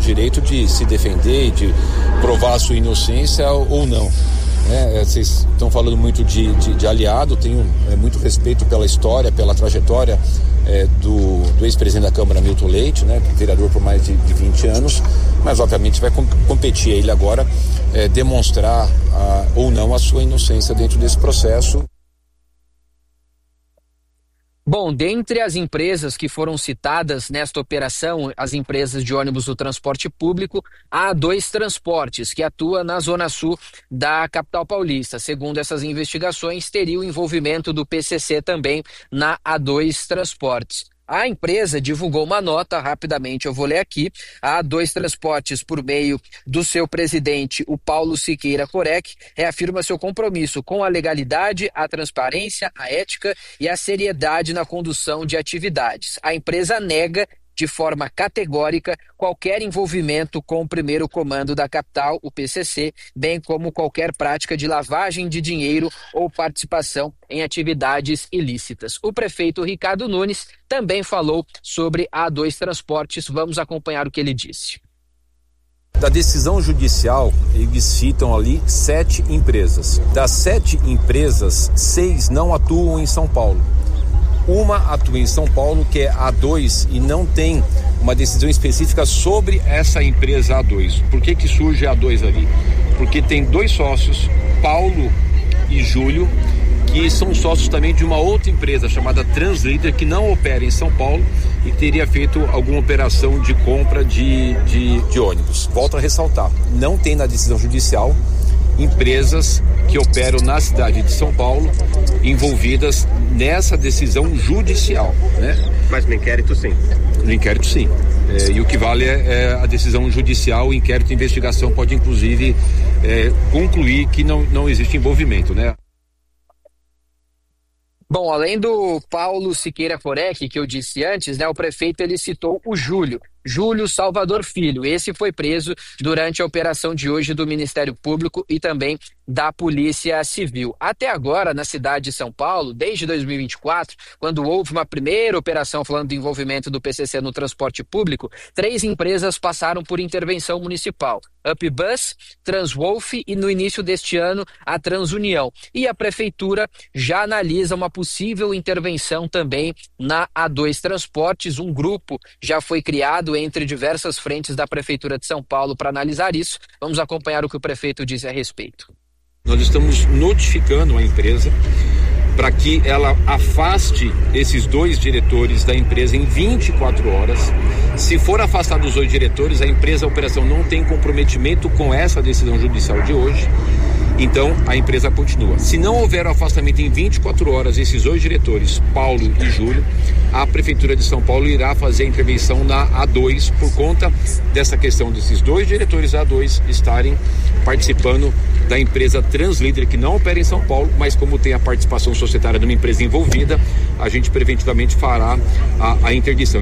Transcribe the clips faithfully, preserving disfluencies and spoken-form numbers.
direito de se defender e de provar a sua inocência ou não. É, vocês estão falando muito de, de, de aliado, tenho é, muito respeito pela história, pela trajetória é, do, do ex-presidente da Câmara, Milton Leite, né, vereador por mais de, de vinte anos, mas obviamente vai com, competir a ele agora é, demonstrar a, ou não a sua inocência dentro desse processo. Bom, dentre as empresas que foram citadas nesta operação, as empresas de ônibus do transporte público, a A dois Transportes, que atua na zona sul da capital paulista. Segundo essas investigações, teria o envolvimento do P C C também na A dois Transportes. A empresa divulgou uma nota, rapidamente eu vou ler aqui. A A dois Transportes, por meio do seu presidente, o Paulo Siqueira Forec, reafirma seu compromisso com a legalidade, a transparência, a ética e a seriedade na condução de atividades. A empresa nega de forma categórica qualquer envolvimento com o primeiro comando da capital, o P C C, bem como qualquer prática de lavagem de dinheiro ou participação em atividades ilícitas. O prefeito Ricardo Nunes também falou sobre a A dois Transportes. Vamos acompanhar o que ele disse. Da decisão judicial, eles citam ali sete empresas. Das sete empresas, seis não atuam em São Paulo. Uma atua em São Paulo, que é a A dois, e não tem uma decisão específica sobre essa empresa A dois. Por que que surge a A dois ali? Porque tem dois sócios, Paulo e Júlio, que são sócios também de uma outra empresa chamada Translíder, que não opera em São Paulo e teria feito alguma operação de compra de, de, de ônibus. Volto a ressaltar, não tem na decisão judicial empresas que operam na cidade de São Paulo envolvidas nessa decisão judicial, né? Mas no inquérito sim. No inquérito sim. É, e o que vale é, é a decisão judicial. O inquérito de investigação pode inclusive é, concluir que não, não existe envolvimento, né? Bom, além do Paulo Siqueira Forec, que eu disse antes, né, o prefeito ele citou o Júlio. Júlio Salvador Filho. Esse foi preso durante a operação de hoje do Ministério Público e também da Polícia Civil. Até agora, na cidade de São Paulo, desde dois mil e vinte e quatro, quando houve uma primeira operação falando do envolvimento do P C C no transporte público, três empresas passaram por intervenção municipal. Upbus, Transwolf e, no início deste ano, a Transunião. E a Prefeitura já analisa uma possível intervenção também na A dois Transportes. Um grupo já foi criado entre diversas frentes da Prefeitura de São Paulo para analisar isso. Vamos acompanhar o que o prefeito disse a respeito. Nós estamos notificando a empresa para que ela afaste esses dois diretores da empresa em vinte e quatro horas. Se for afastado os dois diretores, a empresa, a operação não tem comprometimento com essa decisão judicial de hoje. Então, a empresa continua. Se não houver o afastamento em vinte e quatro horas, esses dois diretores, Paulo e Júlio, a Prefeitura de São Paulo irá fazer a intervenção na A dois por conta dessa questão desses dois diretores da A dois estarem participando da empresa Translíder, que não opera em São Paulo, mas como tem a participação societária de uma empresa envolvida, a gente preventivamente fará a, a interdição.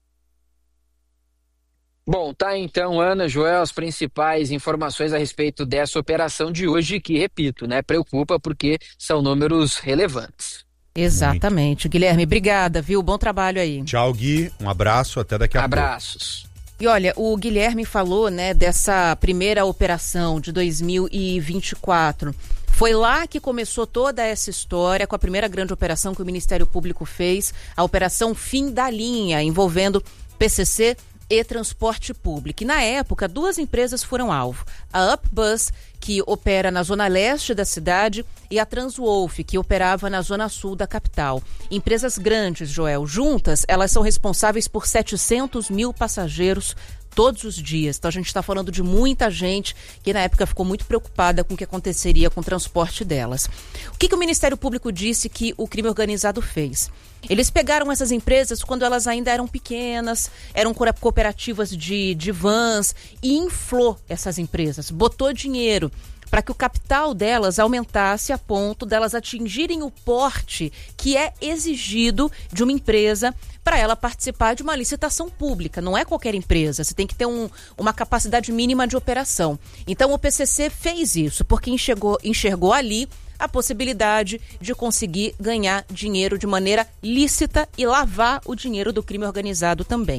Bom, tá então, Ana, Joel, as principais informações a respeito dessa operação de hoje, que, repito, né, preocupa porque são números relevantes. Exatamente. Guilherme, obrigada, viu? Bom trabalho aí. Tchau, Gui. Um abraço, até daqui a pouco. Abraços. E olha, o Guilherme falou, né, dessa primeira operação de dois mil e vinte e quatro. Foi lá que começou toda essa história, com a primeira grande operação que o Ministério Público fez, a Operação Fim da Linha, envolvendo P C C e transporte público. E na época, duas empresas foram alvo. A Upbus, que opera na zona leste da cidade, e a Transwolf, que operava na zona sul da capital. Empresas grandes, Joel. Juntas, elas são responsáveis por setecentos mil passageiros todos os dias. Então a gente está falando de muita gente que na época ficou muito preocupada com o que aconteceria com o transporte delas. O que, que o Ministério Público disse que o crime organizado fez? Eles pegaram essas empresas quando elas ainda eram pequenas, eram cooperativas de, de vans, e inflou essas empresas, botou dinheiro para que o capital delas aumentasse a ponto delas atingirem o porte que é exigido de uma empresa para ela participar de uma licitação pública. Não é qualquer empresa, você tem que ter um, uma capacidade mínima de operação. Então o P C C fez isso, porque enxergou, enxergou ali a possibilidade de conseguir ganhar dinheiro de maneira lícita e lavar o dinheiro do crime organizado também.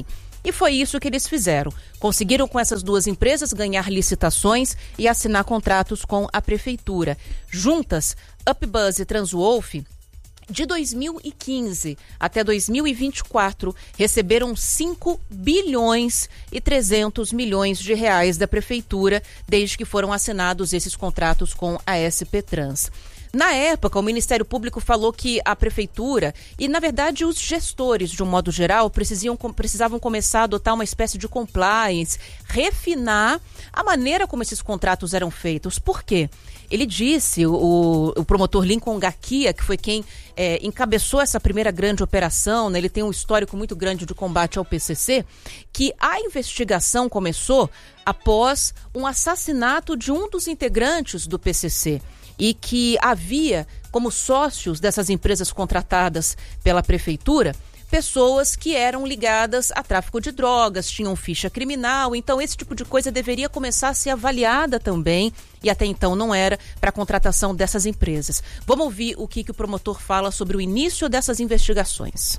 E foi isso que eles fizeram. Conseguiram com essas duas empresas ganhar licitações e assinar contratos com a prefeitura. Juntas, UpBus e Transwolf, de dois mil e quinze até dois mil e vinte e quatro, receberam cinco bilhões e trezentos milhões de reais da prefeitura, desde que foram assinados esses contratos com a S P Trans. Na época, o Ministério Público falou que a prefeitura e, na verdade, os gestores, de um modo geral, precisavam, precisavam começar a adotar uma espécie de compliance, refinar a maneira como esses contratos eram feitos. Por quê? Ele disse, o, o promotor Lincoln Gakia, que foi quem é, encabeçou essa primeira grande operação, né, ele tem um histórico muito grande de combate ao P C C, que a investigação começou após um assassinato de um dos integrantes do P C C e que havia como sócios dessas empresas contratadas pela prefeitura pessoas que eram ligadas a tráfico de drogas, tinham ficha criminal, então esse tipo de coisa deveria começar a ser avaliada também, e até então não era, para a contratação dessas empresas. Vamos ouvir o que, que o promotor fala sobre o início dessas investigações.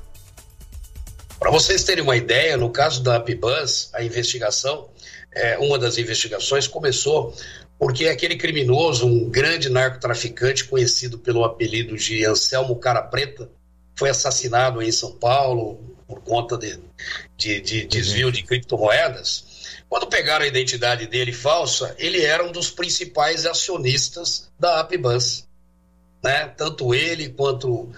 Para vocês terem uma ideia, no caso da UpBus, a investigação, é, uma das investigações começou porque aquele criminoso, um grande narcotraficante conhecido pelo apelido de Anselmo Cara Preta, foi assassinado em São Paulo por conta de, de, de desvio de criptomoedas. Quando pegaram a identidade dele falsa, ele era um dos principais acionistas da UpBus, né? Tanto ele quanto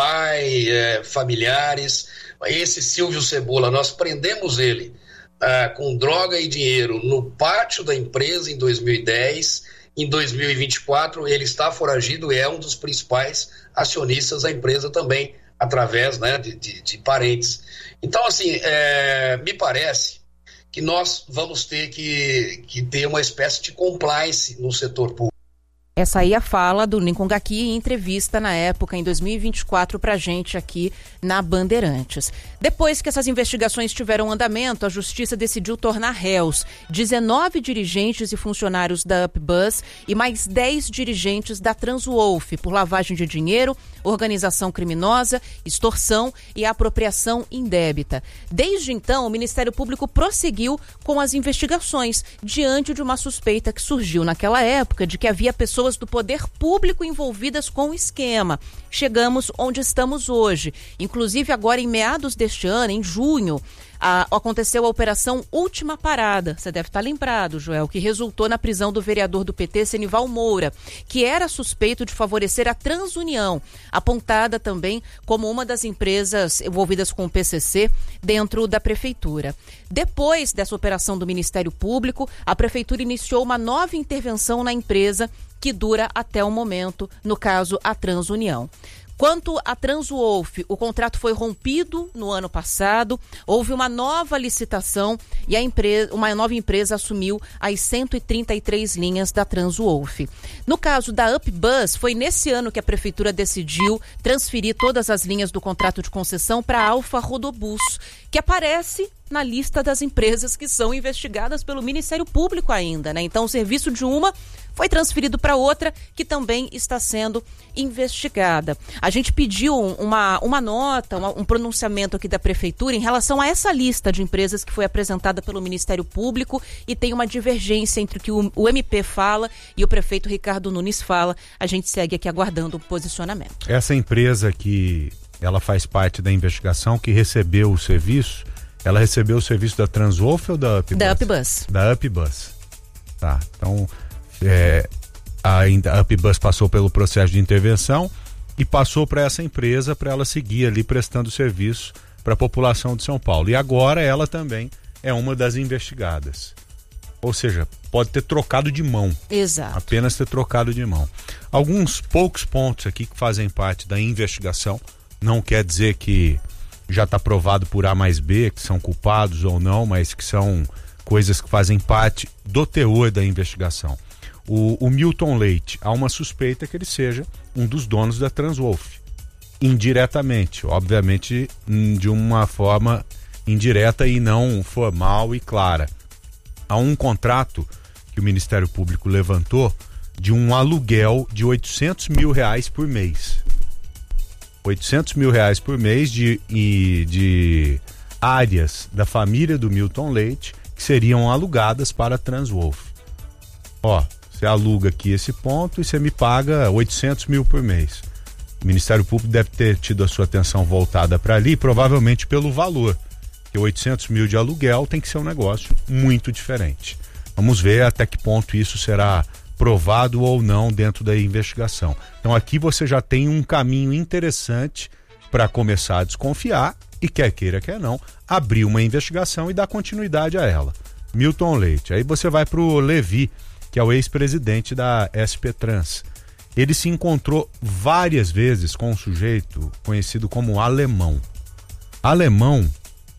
pai, é, familiares. Esse Silvio Cebola, nós prendemos ele ah, com droga e dinheiro no pátio da empresa em dois mil e dez. Em dois mil e vinte e quatro, ele está foragido e é um dos principais acionistas da empresa também, através, né, de, de, de parentes. Então, assim, é, me parece que nós vamos ter que, que ter uma espécie de compliance no setor público. Essa aí é a fala do Lincoln Gakia em entrevista na época, em dois mil e vinte e quatro, para a gente aqui na Bandeirantes. Depois que essas investigações tiveram andamento, a Justiça decidiu tornar réus dezenove dirigentes e funcionários da UpBus e mais dez dirigentes da Transwolf por lavagem de dinheiro, organização criminosa, extorsão e apropriação indébita. Desde então, o Ministério Público prosseguiu com as investigações diante de uma suspeita que surgiu naquela época de que havia pessoas do poder público envolvidas com o esquema. Chegamos onde estamos hoje. Inclusive, agora em meados deste ano, em junho, a, aconteceu a Operação Última Parada. Você deve estar lembrado, Joel, que resultou na prisão do vereador do P T, Senival Moura, que era suspeito de favorecer a Transunião, apontada também como uma das empresas envolvidas com o P C C dentro da prefeitura. Depois dessa operação do Ministério Público, a prefeitura iniciou uma nova intervenção na empresa que dura até o momento, no caso, a Transunião. Quanto à Transwolf, o contrato foi rompido no ano passado, houve uma nova licitação e a empresa, uma nova empresa assumiu as cento e trinta e três linhas da Transwolf. No caso da UpBus, foi nesse ano que a prefeitura decidiu transferir todas as linhas do contrato de concessão para a Alfa Rodobus, que aparece na lista das empresas que são investigadas pelo Ministério Público ainda, né? Então, o serviço de uma foi transferido para outra, que também está sendo investigada. A gente pediu uma, uma nota, uma, um pronunciamento aqui da Prefeitura em relação a essa lista de empresas que foi apresentada pelo Ministério Público e tem uma divergência entre o que o, o M P fala e o prefeito Ricardo Nunes fala. A gente segue aqui aguardando o posicionamento. Essa empresa que ela faz parte da investigação, que recebeu o serviço, ela recebeu o serviço da Transwolf ou da UpBus? Da UpBus. Da UpBus. Tá, então... É, a, a UpBus passou pelo processo de intervenção e passou para essa empresa para ela seguir ali prestando serviço para a população de São Paulo. E agora ela também é uma das investigadas. Ou seja, pode ter trocado de mão. Exato. Apenas ter trocado de mão. Alguns poucos pontos aqui que fazem parte da investigação. Não quer dizer que já está provado por A mais B, que são culpados ou não, mas que são coisas que fazem parte do teor da investigação. O, o Milton Leite, há uma suspeita que ele seja um dos donos da Transwolf. Indiretamente, obviamente de uma forma indireta e não formal e clara. Há um contrato que o Ministério Público levantou de um aluguel de oitocentos mil reais por mês. oitocentos mil reais por mês de, de áreas da família do Milton Leite que seriam alugadas para a Transwolf. Ó, você aluga aqui esse ponto e você me paga oitocentos mil por mês. O Ministério Público deve ter tido a sua atenção voltada para ali, provavelmente pelo valor, que oitocentos mil de aluguel tem que ser um negócio muito diferente. Vamos ver até que ponto isso será provado ou não dentro da investigação. Então aqui você já tem um caminho interessante para começar a desconfiar e, quer queira, quer não, abrir uma investigação e dar continuidade a ela. Milton Leite. Aí você vai para o Levi, que é o ex-presidente da S P Trans. Ele se encontrou várias vezes com um sujeito conhecido como Alemão. Alemão,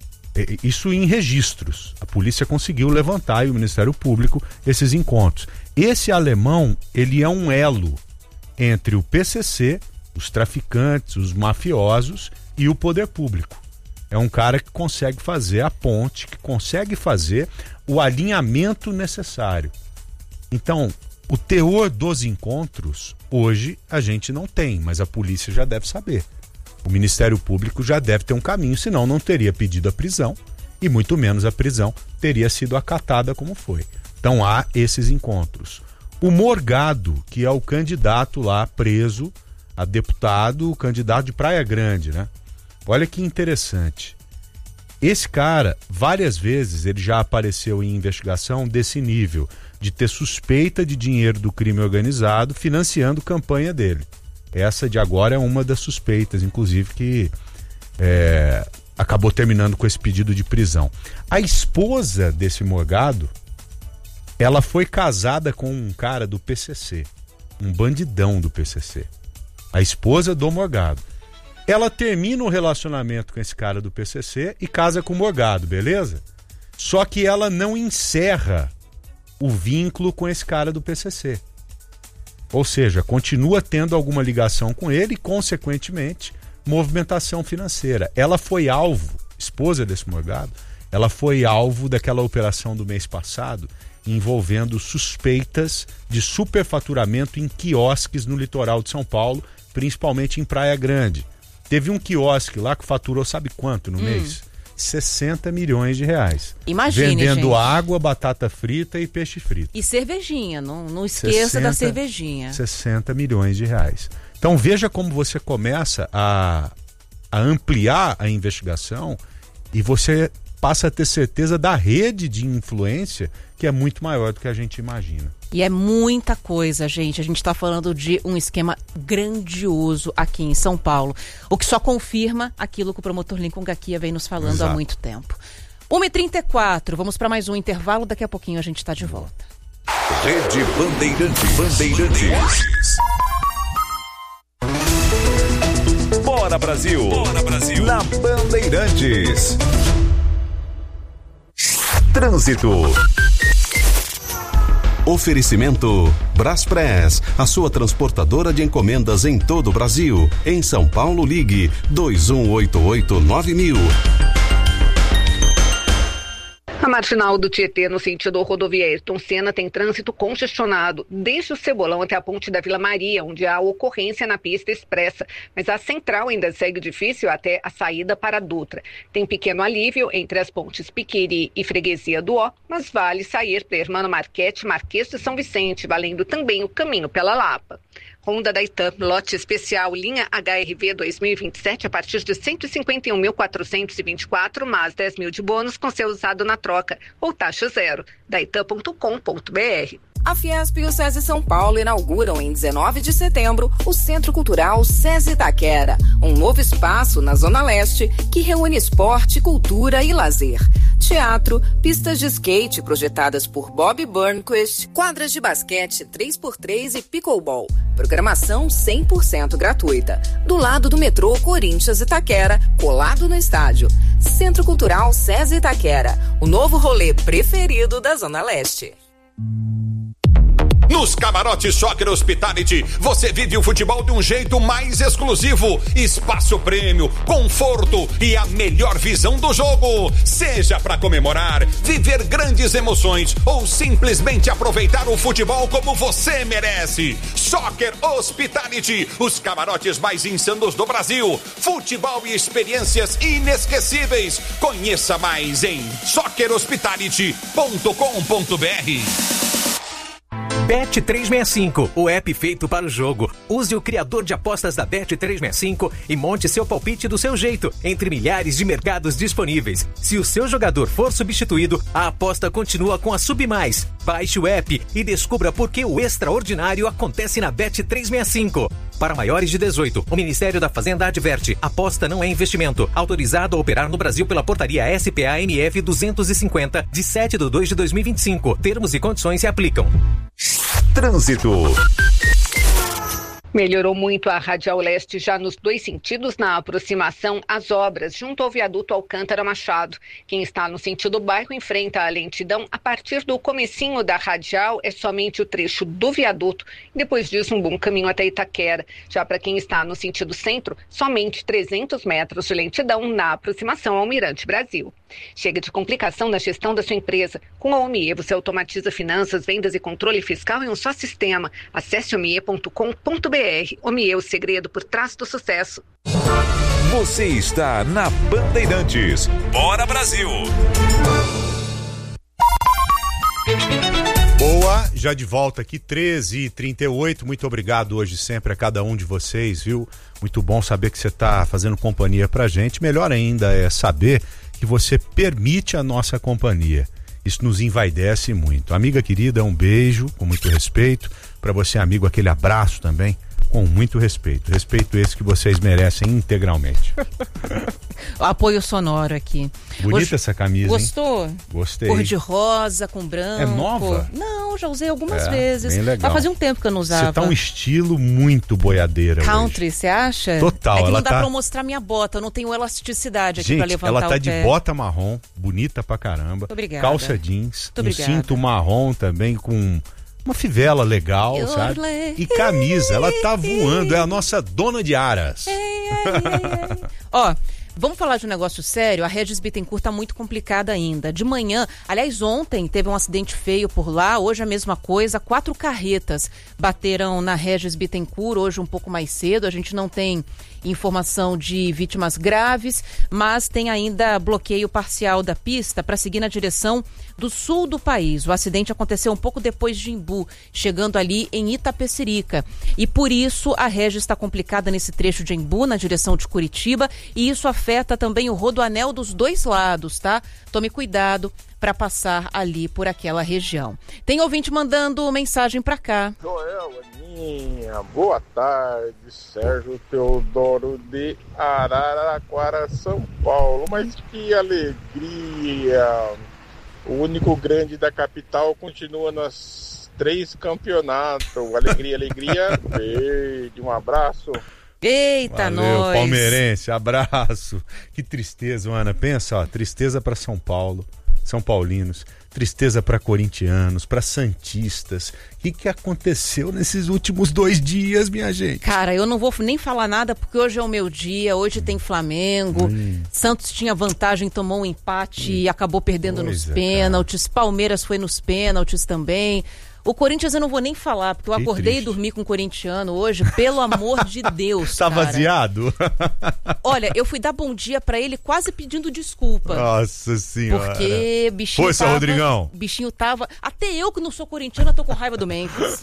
isso em registros. A polícia conseguiu levantar, e o Ministério Público, esses encontros. Esse Alemão, ele é um elo entre o P C C, os traficantes, os mafiosos e o poder público. É um cara que consegue fazer a ponte, que consegue fazer o alinhamento necessário. Então, o teor dos encontros, hoje, a gente não tem, mas a polícia já deve saber. O Ministério Público já deve ter um caminho, senão não teria pedido a prisão, e muito menos a prisão teria sido acatada como foi. Então há esses encontros. O Morgado, que é o candidato lá preso a deputado, o candidato de Praia Grande, né? Olha que interessante. Esse cara, várias vezes, ele já apareceu em investigação desse nível, de ter suspeita de dinheiro do crime organizado financiando campanha dele. Essa de agora é uma das suspeitas, inclusive, que é, acabou terminando com esse pedido de prisão. A esposa desse Morgado, ela foi casada com um cara do P C C, um bandidão do P C C. A esposa do Morgado. Ela termina o relacionamento com esse cara do P C C e casa com o Morgado, beleza? Só que ela não encerra o vínculo com esse cara do P C C. Ou seja, continua tendo alguma ligação com ele e, consequentemente, movimentação financeira. Ela foi alvo, esposa desse Morgado, ela foi alvo daquela operação do mês passado envolvendo suspeitas de superfaturamento em quiosques no litoral de São Paulo, principalmente em Praia Grande. Teve um quiosque lá que faturou sabe quanto no hum. mês? sessenta milhões de reais. Imagine, vendendo gente. água, batata frita e peixe frito. E cervejinha, não, não esqueça sessenta, da cervejinha. sessenta milhões de reais. Então veja como você começa a, a ampliar a investigação e você passa a ter certeza da rede de influência que é muito maior do que a gente imagina. E é muita coisa, gente. A gente está falando de um esquema grandioso aqui em São Paulo, o que só confirma aquilo que o promotor Lincoln Gaquia vem nos falando Exato. Há muito tempo. uma e trinta e quatro, vamos para mais um intervalo, daqui a pouquinho a gente está de volta. Rede Bandeirantes. Bandeirantes. Bora Brasil. Bora Brasil. Na Bandeirantes. Trânsito. Oferecimento Braspress, a sua transportadora de encomendas em todo o Brasil. Em São Paulo, ligue dois um oito oito nove mil. A marginal do Tietê, no sentido rodovia Ayrton Senna, tem trânsito congestionado, desde o Cebolão até a ponte da Vila Maria, onde há ocorrência na pista expressa. Mas a central ainda segue difícil até a saída para a Dutra. Tem pequeno alívio entre as pontes Piquiri e Freguesia do Ó, mas vale sair para Hermano Marquete, Marquês de São Vicente, valendo também o caminho pela Lapa. Honda da Itam, lote especial, linha H R V dois mil e vinte e sete a partir de cento e cinquenta e um mil quatrocentos e vinte e quatro, mais dez mil de bônus com seu usado na troca, ou taxa zero, da itam ponto com ponto b r. A Fiesp e o SESI São Paulo inauguram em dezenove de setembro o Centro Cultural SESI Itaquera, um novo espaço na Zona Leste que reúne esporte, cultura e lazer. Teatro, pistas de skate projetadas por Bob Burnquist, quadras de basquete três por três e pickleball. Programação cem por cento gratuita. Do lado do metrô Corinthians Itaquera, colado no estádio. Centro Cultural SESI Itaquera, o novo rolê preferido da Zona Leste. Nos camarotes Soccer Hospitality, você vive o futebol de um jeito mais exclusivo. Espaço prêmio, conforto e a melhor visão do jogo. Seja para comemorar, viver grandes emoções ou simplesmente aproveitar o futebol como você merece. Soccer Hospitality, os camarotes mais insanos do Brasil. Futebol e experiências inesquecíveis. Conheça mais em soccer hospitality ponto com ponto b r. Bet trezentos e sessenta e cinco, o app feito para o jogo. Use o criador de apostas da Bet trezentos e sessenta e cinco e monte seu palpite do seu jeito, entre milhares de mercados disponíveis. Se o seu jogador for substituído, a aposta continua com a Submais. Baixe o app e descubra por que o extraordinário acontece na Bet trezentos e sessenta e cinco. Para maiores de dezoito, o Ministério da Fazenda adverte: aposta não é investimento. Autorizado a operar no Brasil pela portaria S P A M F duzentos e cinquenta, de sete de dois de dois mil e vinte e cinco. Termos e condições se aplicam. Trânsito. Melhorou muito a Radial Leste já nos dois sentidos na aproximação às obras junto ao viaduto Alcântara Machado. Quem está no sentido bairro enfrenta a lentidão a partir do comecinho da Radial, é somente o trecho do viaduto e depois disso um bom caminho até Itaquera. Já para quem está no sentido centro, somente trezentos metros de lentidão na aproximação ao Mirante Brasil. Chega de complicação na gestão da sua empresa. Com a Omie, você automatiza finanças, vendas e controle fiscal em um só sistema. Acesse omie ponto com ponto b r. Omie, o segredo por trás do sucesso. Você está na Bandeirantes. Bora, Brasil! Boa, já de volta aqui, treze e trinta e oito. Muito obrigado hoje sempre a cada um de vocês, viu? Muito bom saber que você está fazendo companhia pra gente. Melhor ainda é saber que você permite a nossa companhia. Isso nos envaidece muito. Amiga querida, um beijo com muito respeito. Para você, amigo, aquele abraço também com muito respeito. Respeito esse que vocês merecem integralmente. O apoio sonoro aqui. Bonita Hoje, essa camisa, gostou? Hein? Gostei. Cor de rosa com branco. É nova? Não, já usei algumas é, vezes. Bem legal. Mas fazia um tempo que eu não usava. Você tá um estilo muito boiadeira. Country, você acha? Total. É que ela não dá tá... pra eu mostrar minha bota, eu não tenho elasticidade aqui Gente, pra levantar ela tá o de pé. bota marrom, bonita pra caramba. Muito obrigada. Calça jeans, Muito um obrigada. cinto marrom também com uma fivela legal, Eu sabe? le... E camisa, ela tá voando, é a nossa dona de aras. Ó, vamos falar de um negócio sério? A Regis Bittencourt tá muito complicada ainda. De manhã, aliás, ontem teve um acidente feio por lá, hoje a mesma coisa, quatro carretas bateram na Regis Bittencourt, hoje um pouco mais cedo, a gente não tem informação de vítimas graves, mas tem ainda bloqueio parcial da pista para seguir na direção do sul do país. O acidente aconteceu um pouco depois de Imbu, chegando ali em Itapecerica. E por isso a Regis está complicada nesse trecho de Imbu, na direção de Curitiba, e isso afeta também o rodoanel dos dois lados, tá? Tome cuidado para passar ali por aquela região. Tem ouvinte mandando mensagem para cá. Joel, Aninha, boa tarde, Sérgio Teodoro de Araraquara, São Paulo. Mas que alegria! O único grande da capital continua nos três campeonatos. Alegria, alegria, verde. Um abraço. Eita, Valeu, nós. Palmeirense, abraço. Que tristeza, Ana. Pensa, ó, tristeza para São Paulo, São Paulinos, tristeza para corintianos, para santistas. O que, que aconteceu nesses últimos dois dias, minha gente? Cara, eu não vou nem falar nada porque hoje é o meu dia, hoje tem Flamengo, hum. Santos tinha vantagem, tomou um empate hum. e acabou perdendo pois nos é, pênaltis, cara. Palmeiras foi nos pênaltis também. O Corinthians eu não vou nem falar, porque eu que acordei triste. E dormi com um corintiano hoje, pelo amor de Deus, tá cara. vaziado? Olha, eu fui dar bom dia pra ele quase pedindo desculpa. Nossa senhora. Porque bichinho Força, tava... Rodrigão. Bichinho tava... Até eu que não sou corintiana tô com raiva do Memphis.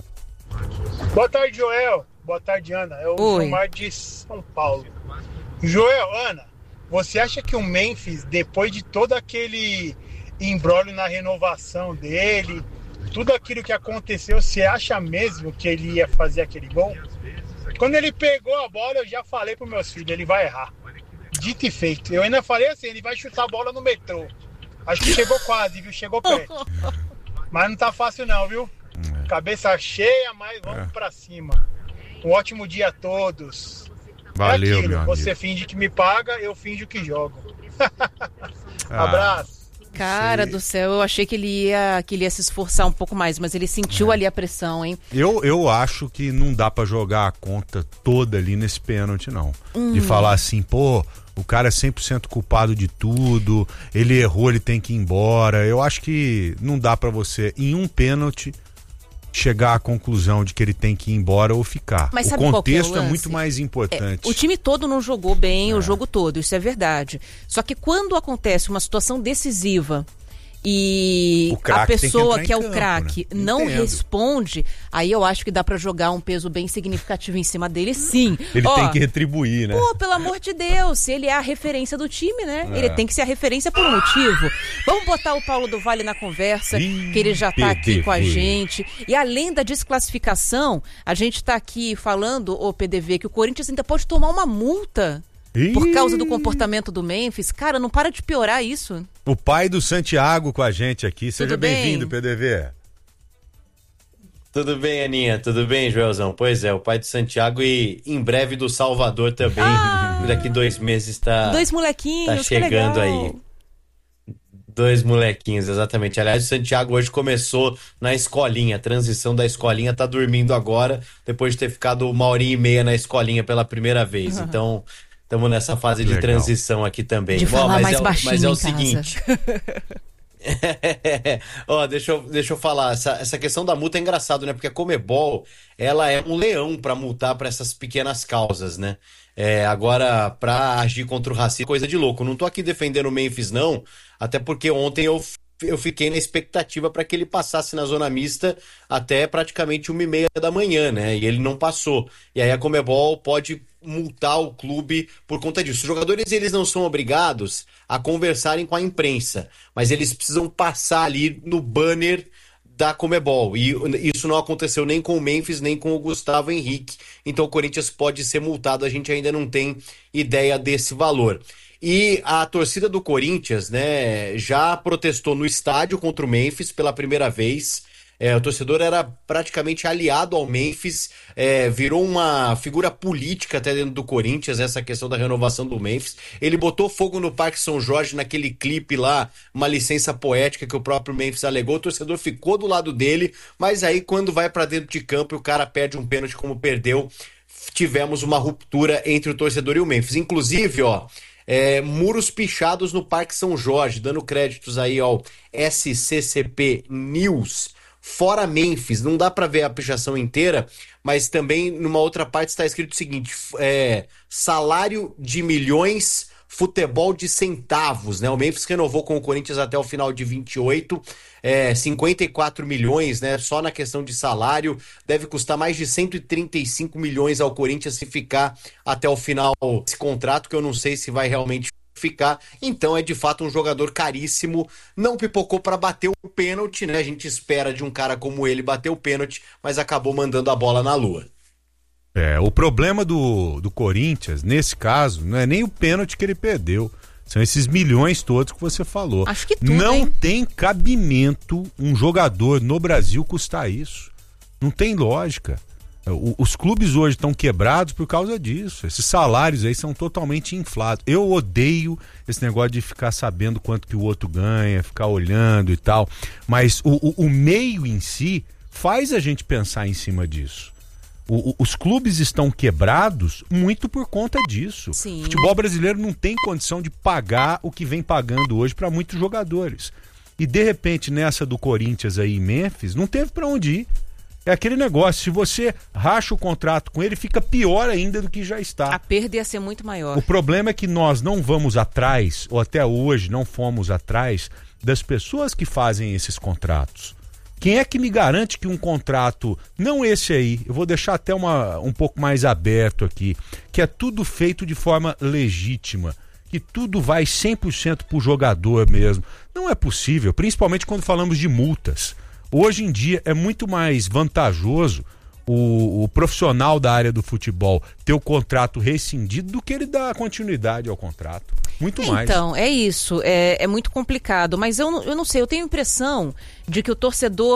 Boa tarde, Joel. Boa tarde, Ana. É o Gilmar de São Paulo. Joel, Ana, você acha que o Memphis, depois de todo aquele imbróglio na renovação dele... Tudo aquilo que aconteceu, você acha mesmo que ele ia fazer aquele gol? Quando ele pegou a bola, eu já falei para meus filhos, ele vai errar. Dito e feito. Eu ainda falei assim, ele vai chutar a bola no metrô. Acho que chegou quase, viu? Chegou perto. Mas não tá fácil não, viu? Cabeça cheia, mas vamos é. pra cima. Um ótimo dia a todos. Valeu, é aquilo, meu você amigo. finge que me paga, eu finjo que jogo. Abraço. Ah. Cara Sei. do céu, eu achei que ele ia, que ele ia se esforçar um pouco mais, mas ele sentiu é. ali a pressão, hein? Eu, eu acho que não dá pra jogar a conta toda ali nesse pênalti, não. Hum. De falar assim, pô, o cara é cem por cento culpado de tudo, ele errou, ele tem que ir embora. Eu acho que não dá pra você, em um pênalti, chegar à conclusão de que ele tem que ir embora ou ficar. Mas o sabe contexto qual que é o é muito mais importante. É, o time todo não jogou bem é. o jogo todo, isso é verdade. Só que quando acontece uma situação decisiva e a pessoa que, que é o craque né? não Entendo. responde, aí eu acho que dá pra jogar um peso bem significativo em cima dele, sim. Ele Ó, tem que retribuir, né? Pô, pelo amor de Deus, se ele é a referência do time, né? É. Ele tem que ser a referência por um motivo. Vamos botar o Paulo do Vale na conversa, Ih, que ele já tá aqui com a gente. E além da desclassificação, a gente tá aqui falando, ô P D V, que o Corinthians ainda pode tomar uma multa por causa do comportamento do Memphis. Cara, não para de piorar isso. O pai do Santiago com a gente aqui. Seja bem-vindo, P D V. Tudo bem, Aninha? Tudo bem, Joelzão? Pois é, o pai do Santiago e em breve do Salvador também. Ah, daqui dois meses tá... Dois molequinhos, tá chegando aí. Dois molequinhos, exatamente. Aliás, o Santiago hoje começou na escolinha. A transição da escolinha, tá dormindo agora, depois de ter ficado uma horinha e meia na escolinha pela primeira vez. Uhum. Então... Estamos nessa fase de Legal. transição aqui também. De falar Bom, mas, mais é, baixinho mas é o em seguinte. Ó, deixa eu, deixa eu falar. Essa, essa questão da multa é engraçado, né? Porque a Conmebol, ela é um leão para multar para essas pequenas causas, né? É, agora, para agir contra o racismo, coisa de louco. Não tô aqui defendendo o Memphis, não. Até porque ontem eu. Eu fiquei na expectativa para que ele passasse na zona mista até praticamente uma e meia da manhã, né? E ele não passou. E aí a Conmebol pode multar o clube por conta disso. Os jogadores, eles não são obrigados a conversarem com a imprensa, mas eles precisam passar ali no banner da Conmebol. E isso não aconteceu nem com o Memphis, nem com o Gustavo Henrique. Então o Corinthians pode ser multado, a gente ainda não tem ideia desse valor. E a torcida do Corinthians, né, já protestou no estádio contra o Memphis pela primeira vez. É, o torcedor era praticamente aliado ao Memphis, é, virou uma figura política até dentro do Corinthians, essa questão da renovação do Memphis. Ele botou fogo no Parque São Jorge naquele clipe lá, uma licença poética que o próprio Memphis alegou. O torcedor ficou do lado dele, mas aí quando vai pra dentro de campo e o cara perde um pênalti como perdeu, tivemos uma ruptura entre o torcedor e o Memphis. Inclusive, ó, É, muros pichados no Parque São Jorge, dando créditos aí ao S C C P News, fora Memphis, não dá para ver a pichação inteira, mas também numa outra parte está escrito o seguinte, é, salário de milhões, futebol de centavos, né? O Memphis renovou com o Corinthians até o final de vinte e oito, é, cinquenta e quatro milhões, né? Só na questão de salário, deve custar mais de cento e trinta e cinco milhões ao Corinthians se ficar até o final desse contrato, que eu não sei se vai realmente ficar. Então é de fato um jogador caríssimo, não pipocou para bater o pênalti, né? A gente espera de um cara como ele bater o pênalti, mas acabou mandando a bola na lua. É, o problema do, do Corinthians, nesse caso, não é nem o pênalti que ele perdeu, são esses milhões todos que você falou. Acho que tudo, não hein? tem cabimento um jogador no Brasil custar isso. Não tem lógica. O, os clubes hoje estão quebrados por causa disso. Esses salários aí são totalmente inflados. Eu odeio esse negócio de ficar sabendo quanto que o outro ganha, ficar olhando e tal. Mas o, o, o meio em si faz a gente pensar em cima disso. O, o, os clubes estão quebrados muito por conta disso. Sim. O futebol brasileiro não tem condição de pagar o que vem pagando hoje para muitos jogadores. E de repente nessa do Corinthians aí em Memphis, não teve para onde ir. É aquele negócio, se você racha o contrato com ele, fica pior ainda do que já está. A perda ia ser muito maior. O problema é que nós não vamos atrás, ou até hoje não fomos atrás, das pessoas que fazem esses contratos. Quem é que me garante que um contrato, não esse aí, eu vou deixar até uma, um pouco mais aberto aqui, que é tudo feito de forma legítima, que tudo vai cem por cento pro jogador mesmo. Não é possível, principalmente quando falamos de multas. Hoje em dia é muito mais vantajoso o, o profissional da área do futebol ter o contrato rescindido do que ele dar continuidade ao contrato. Muito mais. Então, é isso. É, é muito complicado. Mas eu, eu não sei, eu tenho a impressão de que o torcedor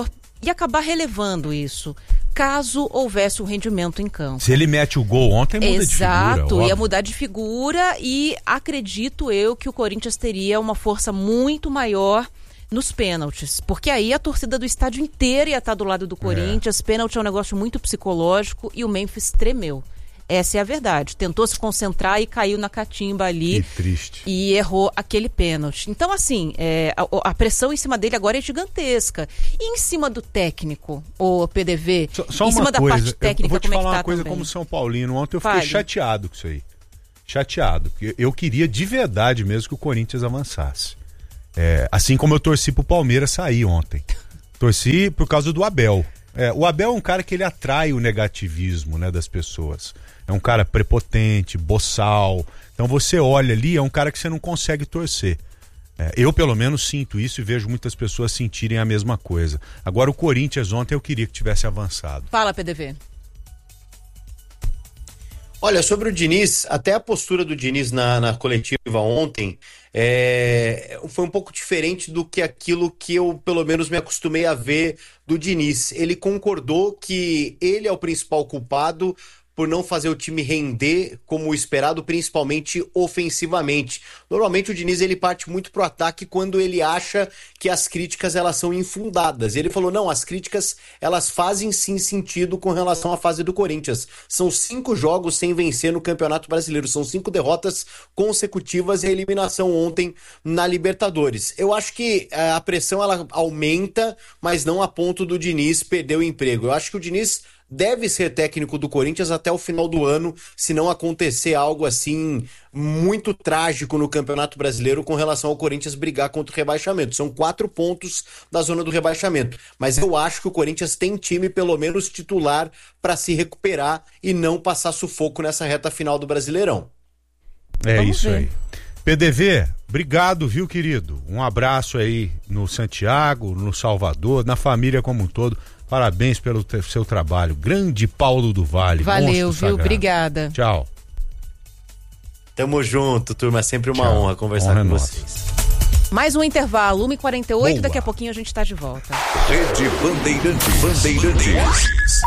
e acabar relevando isso, caso houvesse um rendimento em campo. Se ele mete o gol ontem, muda Exato, de figura. Exato, ia óbvio. mudar de figura e acredito eu que o Corinthians teria uma força muito maior nos pênaltis, porque aí a torcida do estádio inteiro ia estar do lado do Corinthians, é. Pênalti é um negócio muito psicológico e o Memphis tremeu. Essa é a verdade. Tentou se concentrar e caiu na catimba ali. Que triste. E errou aquele pênalti. Então, assim, é, a, a pressão em cima dele agora é gigantesca. E em cima do técnico, o P D V? Só, só em uma cima coisa, da parte técnica, eu vou te como falar é que tá uma coisa também? Como São Paulino. Ontem eu fiquei Fale. chateado com isso aí. Chateado. Porque eu queria de verdade mesmo que o Corinthians avançasse. É, assim como eu torci pro Palmeiras sair ontem. Torci por causa do Abel. É, o Abel é um cara que ele atrai o negativismo, né, das pessoas. É um cara prepotente, boçal. Então você olha ali, é um cara que você não consegue torcer. É, eu pelo menos sinto isso e vejo muitas pessoas sentirem a mesma coisa. Agora o Corinthians ontem eu queria que tivesse avançado. Fala, P D V. Olha, sobre o Diniz, até a postura do Diniz na, na coletiva ontem é, foi um pouco diferente do que aquilo que eu, pelo menos, me acostumei a ver do Diniz. Ele concordou que ele é o principal culpado por não fazer o time render como esperado, principalmente ofensivamente. Normalmente o Diniz ele parte muito pro ataque quando ele acha que as críticas elas são infundadas. Ele falou, não, as críticas elas fazem sim sentido com relação à fase do Corinthians. São cinco jogos sem vencer no Campeonato Brasileiro, são cinco derrotas consecutivas e a eliminação ontem na Libertadores. Eu acho que a pressão ela aumenta, mas não a ponto do Diniz perder o emprego. Eu acho que o Diniz deve ser técnico do Corinthians até o final do ano, se não acontecer algo assim muito trágico no Campeonato Brasileiro com relação ao Corinthians brigar contra o rebaixamento. São quatro pontos da zona do rebaixamento. Mas eu acho que o Corinthians tem time, pelo menos titular, para se recuperar e não passar sufoco nessa reta final do Brasileirão. É Vamos isso ver. aí. P D V, obrigado, viu, querido? Um abraço aí no Santiago, no Salvador, na família como um todo. Parabéns pelo te- seu trabalho. Grande Paulo do Vale. Valeu, monstro viu? sagrado. Obrigada. Tchau. Tamo junto, turma. É sempre uma Tchau. honra conversar Honra com nossa. vocês. Mais um intervalo, uma e quarenta e oito, Boa. daqui a pouquinho a gente tá de volta. Rede Bandeirantes. Bandeirantes.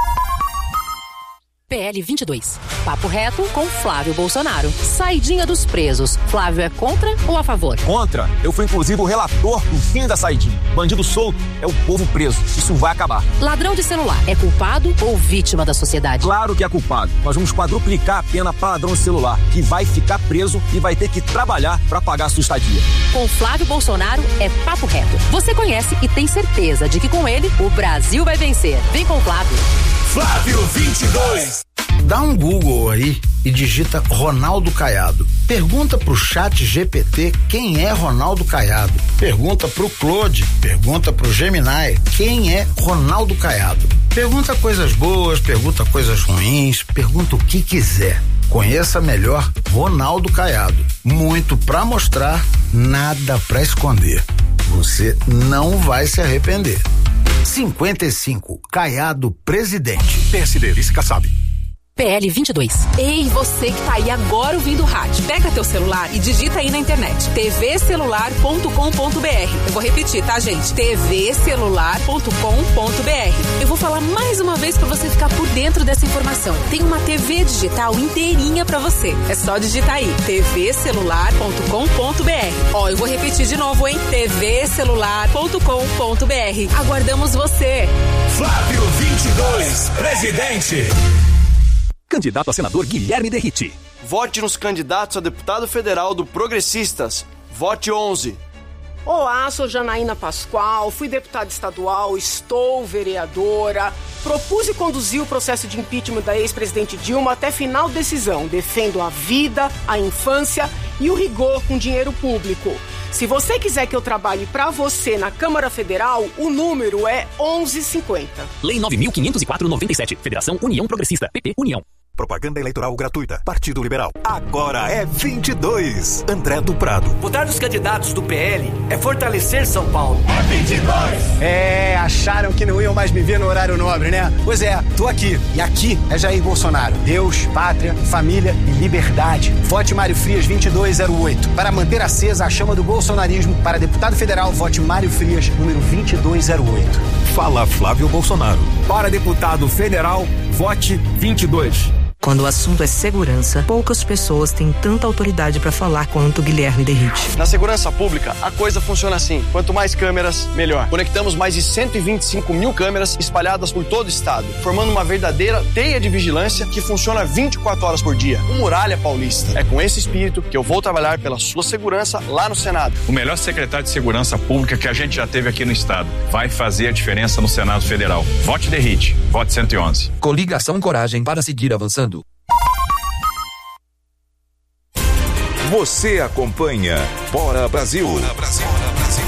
P L vinte e dois. Papo reto com Flávio Bolsonaro. Saidinha dos presos. Flávio é contra ou a favor? Contra. Eu fui inclusive o relator do fim da saidinha. Bandido solto é o povo preso. Isso vai acabar. Ladrão de celular é culpado ou vítima da sociedade? Claro que é culpado. Nós vamos quadruplicar a pena para ladrão de celular, que vai ficar preso e vai ter que trabalhar para pagar a sua estadia. Com Flávio Bolsonaro é papo reto. Você conhece e tem certeza de que com ele o Brasil vai vencer. Vem com o Flávio. Flávio vinte e dois. Dá um Google aí e digita Ronaldo Caiado. Pergunta pro chat G P T quem é Ronaldo Caiado. Pergunta pro Claude, pergunta pro Gemini quem é Ronaldo Caiado. Pergunta coisas boas, pergunta coisas ruins, pergunta o que quiser. Conheça melhor Ronaldo Caiado. Muito pra mostrar, nada pra esconder. Você não vai se arrepender. cinquenta e cinco, Caiado Presidente. P S D, vice Kassab. P L vinte e dois. Ei, você que tá aí agora ouvindo o rádio, pega teu celular e digita aí na internet t v celular ponto com ponto b r. Eu vou repetir, tá, gente? t v celular ponto com ponto b r. Eu vou falar mais uma vez pra você ficar por dentro dessa informação. Tem uma T V digital inteirinha pra você. É só digitar aí t v celular ponto com ponto b r. Ó, eu vou repetir de novo, hein? t v celular ponto com ponto b r. Aguardamos você. Flávio vinte e dois, presidente. Candidato a senador Guilherme Derriti. Vote nos candidatos a deputado federal do Progressistas. Vote onze. Olá, sou Janaína Pascoal, fui deputada estadual, estou vereadora, propus e conduzi o processo de impeachment da ex-presidente Dilma até final decisão. Defendo a vida, a infância e o rigor com dinheiro público. Se você quiser que eu trabalhe pra você na Câmara Federal, o número é onze cinquenta. Lei nove mil quinhentos e quatro, noventa e sete. Federação União Progressista. P P União. Propaganda eleitoral gratuita. Partido Liberal. Agora é vinte e dois. André do Prado. Votar nos candidatos do P L é fortalecer São Paulo. É vinte e dois. É, acharam que não iam mais me ver no horário nobre, né? Pois é, tô aqui. E aqui é Jair Bolsonaro. Deus, pátria, família e liberdade. Vote Mário Frias vinte e dois zero oito. Para manter acesa a chama do bolsonarismo, para deputado federal, vote Mário Frias, número vinte e dois zero oito. Fala Flávio Bolsonaro. Para deputado federal, vote vinte e dois. Quando o assunto é segurança, poucas pessoas têm tanta autoridade para falar quanto Guilherme Derrite. Na segurança pública, a coisa funciona assim. Quanto mais câmeras, melhor. Conectamos mais de cento e vinte e cinco mil câmeras espalhadas por todo o estado, formando uma verdadeira teia de vigilância que funciona vinte e quatro horas por dia. O Muralha Paulista. É com esse espírito que eu vou trabalhar pela sua segurança lá no Senado. O melhor secretário de segurança pública que a gente já teve aqui no estado. Vai fazer a diferença no Senado Federal. Vote Derrite. Vote cento e onze. Coligação Coragem para seguir avançando. Você acompanha Bora Brasil. Bora Brasil. Bora Brasil.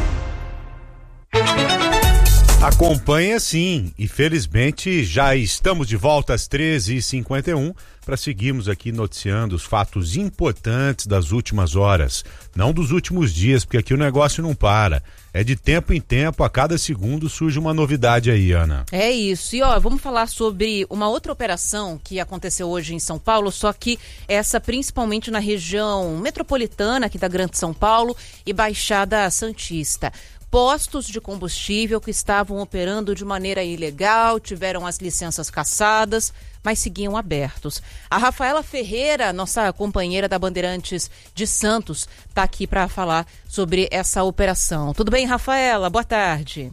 Acompanha sim, e felizmente já estamos de volta às treze e cinquenta e um para seguirmos aqui noticiando os fatos importantes das últimas horas, não dos últimos dias, porque aqui o negócio não para. É de tempo em tempo, a cada segundo surge uma novidade aí, Ana. É isso. E ó, vamos falar sobre uma outra operação que aconteceu hoje em São Paulo, só que essa principalmente na região metropolitana aqui da Grande São Paulo e Baixada Santista. Postos de combustível que estavam operando de maneira ilegal, tiveram as licenças cassadas, mas seguiam abertos. A Rafaela Ferreira, nossa companheira da Bandeirantes de Santos, está aqui para falar sobre essa operação. Tudo bem, Rafaela? Boa tarde.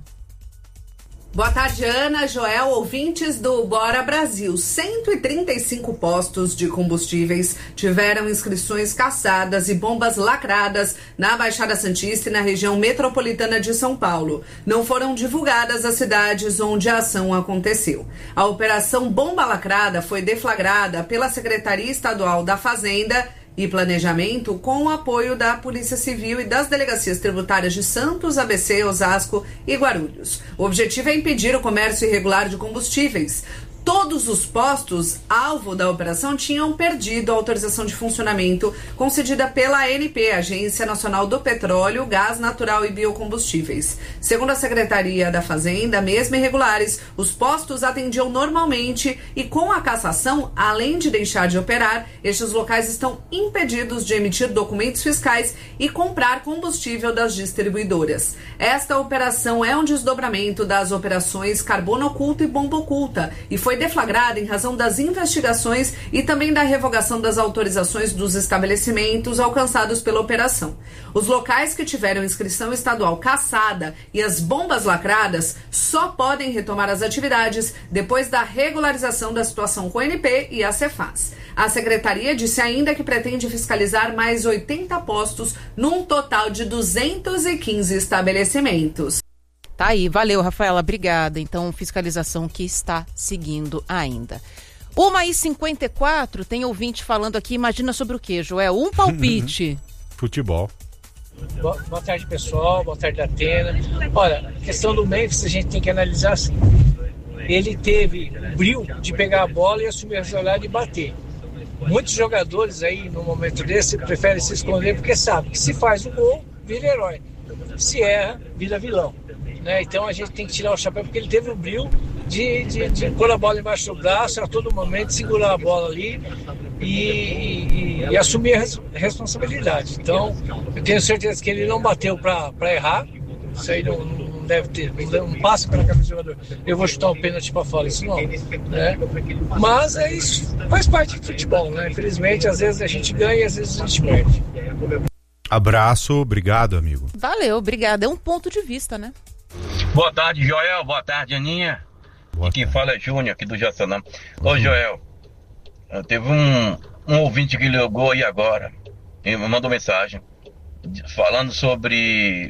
Boa tarde, Ana, Joel, ouvintes do Bora Brasil. cento e trinta e cinco postos de combustíveis tiveram inscrições cassadas e bombas lacradas na Baixada Santista e na região metropolitana de São Paulo. Não foram divulgadas as cidades onde a ação aconteceu. A operação Bomba Lacrada foi deflagrada pela Secretaria Estadual da Fazenda e Planejamento com o apoio da Polícia Civil e das Delegacias Tributárias de Santos, A B C, Osasco e Guarulhos. O objetivo é impedir o comércio irregular de combustíveis. Todos os postos alvo da operação tinham perdido a autorização de funcionamento concedida pela A N P, Agência Nacional do Petróleo, Gás Natural e Biocombustíveis. Segundo a Secretaria da Fazenda, mesmo irregulares, os postos atendiam normalmente e com a cassação, além de deixar de operar, estes locais estão impedidos de emitir documentos fiscais e comprar combustível das distribuidoras. Esta operação é um desdobramento das operações Carbono Oculto e Bomba Oculta e foi deflagrada em razão das investigações e também da revogação das autorizações dos estabelecimentos alcançados pela operação. Os locais que tiveram inscrição estadual cassada e as bombas lacradas só podem retomar as atividades depois da regularização da situação com o A N P e a Cefaz. A secretaria disse ainda que pretende fiscalizar mais oitenta postos num total de duzentos e quinze estabelecimentos. Tá aí, valeu, Rafaela, obrigada. Então, fiscalização que está seguindo ainda. uma e cinquenta e quatro, tem ouvinte falando aqui, imagina sobre o quê, Joel? Um palpite. Futebol. Boa, boa tarde, pessoal, boa tarde, Atena. Olha, a questão do Memphis a gente tem que analisar assim. Ele teve o brio de pegar a bola e assumir a responsabilidade e bater. Muitos jogadores aí, no momento desse, preferem se esconder porque sabem que se faz o gol, vira herói. Se erra, vira vilão. Né? Então a gente tem que tirar o chapéu porque ele teve o brio de, de, de pôr a bola embaixo do braço a todo momento, segurar a bola ali e, e, e assumir a res, responsabilidade. Então eu tenho certeza que ele não bateu para errar, isso aí não, não deve ter, não passa pela cabeça do jogador. Eu vou chutar um pênalti para fora, isso não. Né? Mas é isso, faz parte do futebol, né? Infelizmente, às vezes a gente ganha e às vezes a gente perde. Abraço, obrigado, amigo. Valeu, obrigado. É um ponto de vista, né? Boa tarde, Joel. Boa tarde, Aninha. Boa e quem tarde. Fala é Júnior, aqui do Jaçanã. Ô, uhum. Joel, teve um, um ouvinte que ligou aí agora e me mandou mensagem falando sobre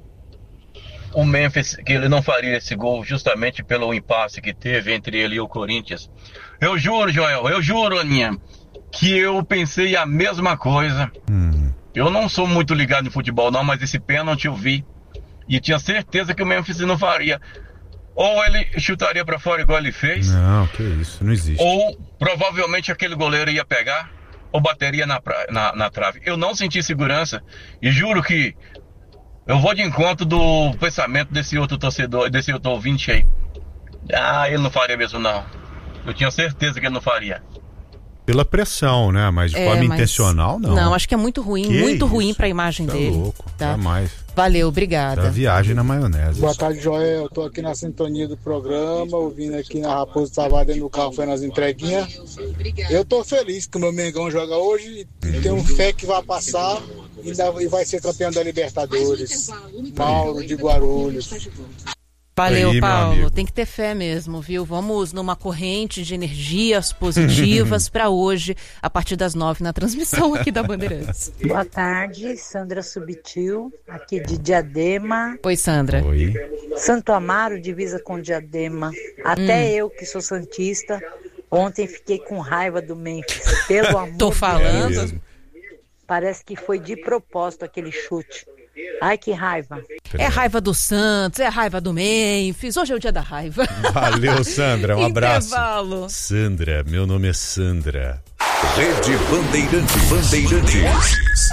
o Memphis, que ele não faria esse gol justamente pelo impasse que teve entre ele e o Corinthians. Eu juro, Joel, eu juro, Aninha, que eu pensei a mesma coisa. Uhum. Eu não sou muito ligado em futebol não, mas esse pênalti eu vi. E tinha certeza que o Memphis não faria. Ou ele chutaria para fora igual ele fez. Não, que isso, não existe. Ou provavelmente aquele goleiro ia pegar ou bateria na, pra, na, na trave. Eu não senti segurança e juro que eu vou de encontro do pensamento desse outro torcedor, desse outro ouvinte aí. Ah, ele não faria mesmo não. Eu tinha certeza que ele não faria. Pela pressão, né? Mas de é, forma mas... intencional, não. Não, acho que é muito ruim, que muito isso? ruim pra imagem tá dele. Louco, tá jamais. Valeu, obrigada. Da viagem na maionese. Boa tarde, Joel. Eu tô aqui na sintonia do programa, ouvindo aqui na Raposo Tavares dentro do carro, foi nas entreguinhas. Eu tô feliz que o meu Mengão joga hoje e tenho fé que vai passar e, ainda, e vai ser campeão da Libertadores. Mauro de Guarulhos. Valeu, aí, Paulo. Tem que ter fé mesmo, viu? Vamos numa corrente de energias positivas para hoje, a partir das nove, na transmissão aqui da Bandeirantes. Boa tarde, Sandra Subtil, aqui de Diadema. Oi, Sandra. Oi. Santo Amaro, divisa com Diadema. Até Hum. eu, que sou santista, ontem fiquei com raiva do Memphis. Pelo amor Tô falando. de Deus. Parece que foi de propósito aquele chute. Ai, que raiva. É raiva do Santos, é raiva do Memphis. Hoje é o dia da raiva. Valeu, Sandra. Um abraço. Intervalo. Sandra, meu nome é Sandra. Rede Bandeirantes. Bandeirantes.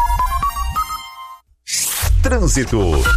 Trânsito.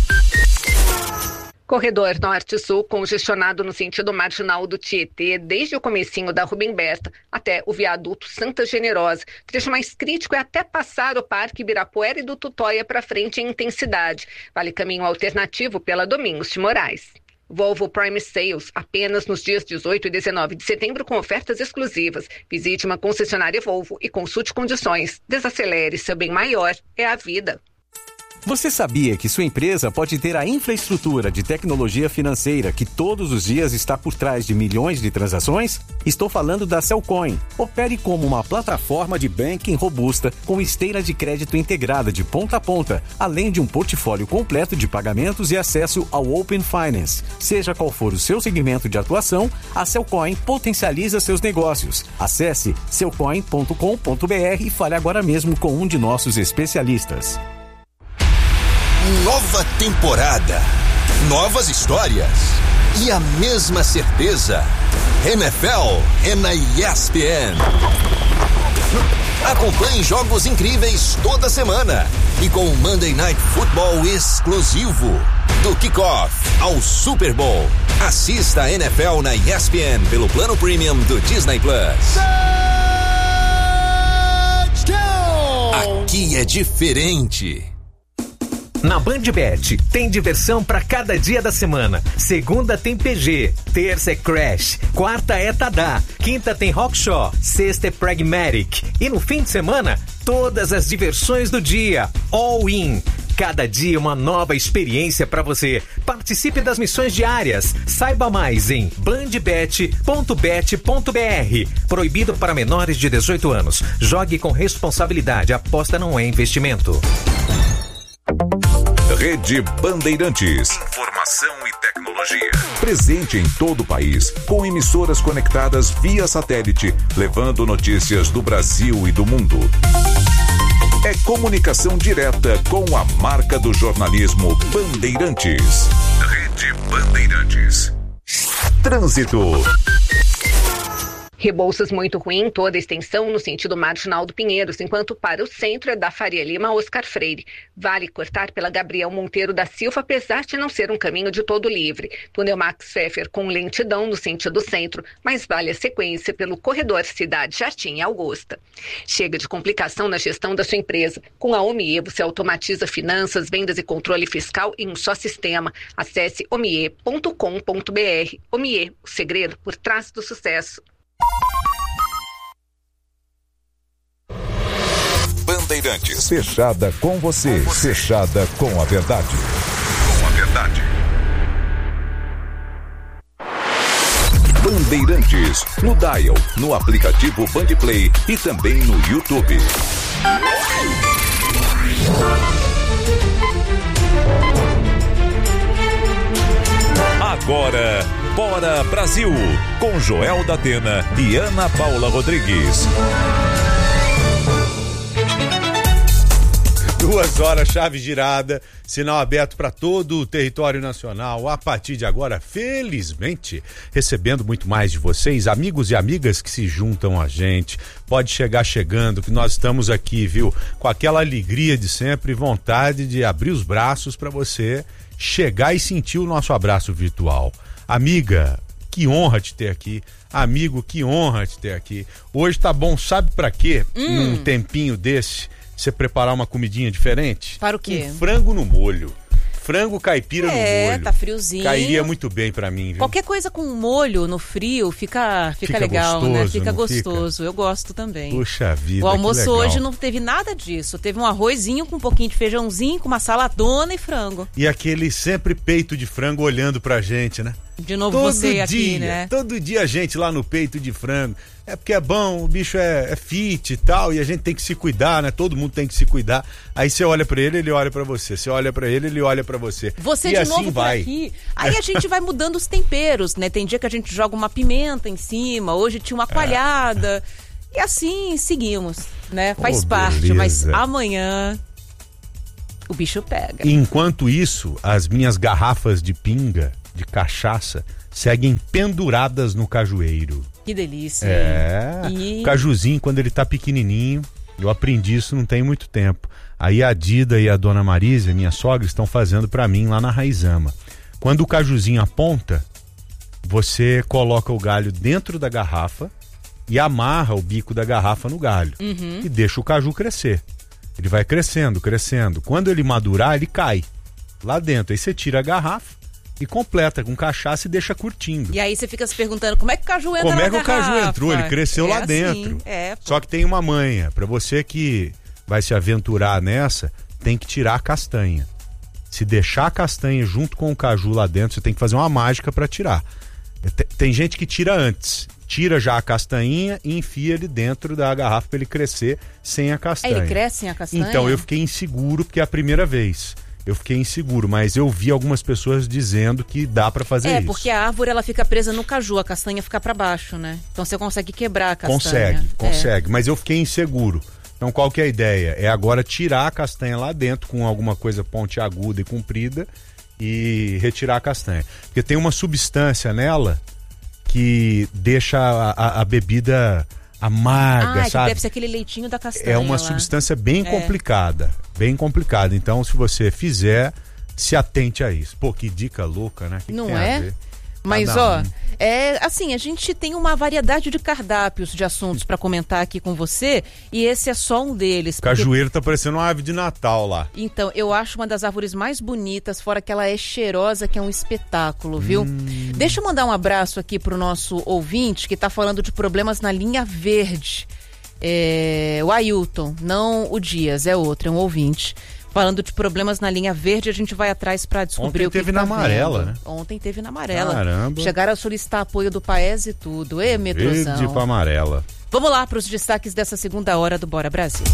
Corredor Norte-Sul congestionado no sentido marginal do Tietê, desde o comecinho da Rubem Berta até o viaduto Santa Generosa. O trecho mais crítico é até passar o Parque Ibirapuera e do Tutóia para frente em intensidade. Vale caminho alternativo pela Domingos de Moraes. Volvo Prime Sales, apenas nos dias dezoito e dezenove de setembro com ofertas exclusivas. Visite uma concessionária Volvo e consulte condições. Desacelere, seu bem maior é a vida. Você sabia que sua empresa pode ter a infraestrutura de tecnologia financeira que todos os dias está por trás de milhões de transações? Estou falando da Cellcoin. Opere como uma plataforma de banking robusta com esteira de crédito integrada de ponta a ponta, além de um portfólio completo de pagamentos e acesso ao Open Finance. Seja qual for o seu segmento de atuação, a Cellcoin potencializa seus negócios. Acesse cellcoin ponto com ponto b r e fale agora mesmo com um de nossos especialistas. Nova temporada, novas histórias e a mesma certeza. N F L é na E S P N. Acompanhe jogos incríveis toda semana e com o Monday Night Football exclusivo. Do kickoff ao Super Bowl. Assista a N F L na E S P N pelo plano premium do Disney Plus. Aqui é diferente. Na BandBet, tem diversão para cada dia da semana. Segunda tem P G, terça é Crash, quarta é Tadá, quinta tem Rockshaw, sexta é Pragmatic. E no fim de semana, todas as diversões do dia. All in. Cada dia uma nova experiência para você. Participe das missões diárias. Saiba mais em bandbet ponto bet ponto b r. Proibido para menores de dezoito anos. Jogue com responsabilidade. Aposta não é investimento. Rede Bandeirantes. Informação e tecnologia. Presente em todo o país, com emissoras conectadas via satélite, levando notícias do Brasil e do mundo. É comunicação direta com a marca do jornalismo Bandeirantes. Rede Bandeirantes. Trânsito. Rebouças muito ruim em toda a extensão no sentido marginal do Pinheiros, enquanto para o centro é da Faria Lima a Oscar Freire. Vale cortar pela Gabriel Monteiro da Silva, apesar de não ser um caminho de todo livre. Túnel Max Pfeffer com lentidão no sentido centro, mas vale a sequência pelo corredor Cidade Jardim e Augusta. Chega de complicação na gestão da sua empresa. Com a Omie, você automatiza finanças, vendas e controle fiscal em um só sistema. Acesse omie ponto com ponto b r. Omie, o segredo por trás do sucesso. Bandeirantes. Fechada com você. com você. Fechada com a verdade. Com a verdade. Bandeirantes. No Dial, no aplicativo Bandplay e também no YouTube. Agora, Bora Brasil, com Joel da Atena e Ana Paula Rodrigues. Duas horas, chave girada, sinal aberto para todo o território nacional. A partir de agora, felizmente, recebendo muito mais de vocês, amigos e amigas que se juntam a gente. Pode chegar chegando, que nós estamos aqui, viu? Com aquela alegria de sempre, vontade de abrir os braços para você chegar e sentir o nosso abraço virtual. Amiga que honra te ter aqui. Amigo, que honra te ter aqui. Hoje tá bom, sabe pra quê? Hum. Num tempinho desse, você preparar uma comidinha diferente? Para o quê? Um frango no molho. Frango caipira é, no molho. É, tá friozinho. Cairia muito bem pra mim, viu? Qualquer coisa com molho no frio fica, fica, Fica legal, gostoso, né? Fica não gostoso. Eu gosto também. Puxa vida, o almoço que legal. hoje não teve nada disso. Teve um arrozinho com um pouquinho de feijãozinho, com uma saladona e frango. E aquele sempre peito de frango olhando pra gente, né? De novo todo você dia, aqui, né? Todo dia a gente lá no peito de frango. É porque é bom, o bicho é, é fit e tal, e a gente tem que se cuidar, né? Todo mundo tem que se cuidar. Aí você olha pra ele, ele olha pra você. Você olha pra ele, ele olha pra você. Você e de assim novo vai. por aqui. Aí a gente vai mudando os temperos, né? Tem dia que a gente joga uma pimenta em cima, hoje tinha uma coalhada. É. E assim seguimos, né? Faz Oh, parte, beleza. mas amanhã o bicho pega. Enquanto isso, as minhas garrafas de pinga, de cachaça, seguem penduradas no cajueiro. Que delícia. É, e... o cajuzinho, quando ele tá pequenininho, eu aprendi isso não tem muito tempo. Aí a Dida e a Dona Marisa, minha sogra, estão fazendo pra mim lá na Raizama. Quando o cajuzinho aponta, você coloca o galho dentro da garrafa e amarra o bico da garrafa no galho. Uhum. E deixa o caju crescer. Ele vai crescendo, crescendo. Quando ele madurar, ele cai lá dentro. Aí você tira a garrafa e completa com cachaça e deixa curtindo. E aí você fica se perguntando como é que o caju entra Como na é que garrafa? o caju entrou? Ele cresceu é lá assim, dentro. É, Só que tem uma manha. Pra você que vai se aventurar nessa, tem que tirar a castanha. Se deixar a castanha junto com o caju lá dentro, você tem que fazer uma mágica pra tirar. Tem gente que tira antes. Tira já a castanhinha e enfia ele dentro da garrafa pra ele crescer sem a castanha. É, ele cresce sem a castanha? Então, eu fiquei inseguro porque é a primeira vez. Eu fiquei inseguro, mas eu vi algumas pessoas dizendo que dá pra fazer é, isso. É, porque a árvore ela fica presa no caju, a castanha fica pra baixo, né? Então você consegue quebrar a castanha. Consegue, consegue. É. Mas eu fiquei inseguro. Então qual que é a ideia? É agora tirar a castanha lá dentro com alguma coisa pontiaguda e comprida e retirar a castanha. Porque tem uma substância nela que deixa a, a, a bebida amarga, ah, sabe? Que deve ser aquele leitinho da castanha. É uma lá. substância bem é. complicada, bem complicada. Então, se você fizer, se atente a isso. Pô, que dica louca, né? Que Não que tem é? a ver? Mas, Cada ó, um. é assim, a gente tem uma variedade de cardápios de assuntos para comentar aqui com você e esse é só um deles. O cajueiro tá parecendo uma árvore de Natal lá. Então, eu acho uma das árvores mais bonitas, fora que ela é cheirosa, que é um espetáculo, viu? Hum. Deixa eu mandar um abraço aqui pro nosso ouvinte que tá falando de problemas na linha verde. É, o Ailton, não o Dias, é outro, é um ouvinte. Falando de problemas na linha verde, a gente vai atrás para descobrir Ontem o que teve que tá na amarela, vendo. né? Ontem teve na amarela. Caramba. Chegaram a solicitar apoio do Paes e tudo. Ê, metrozão. Verde pra amarela. Vamos lá para os destaques dessa segunda hora do Bora Brasil.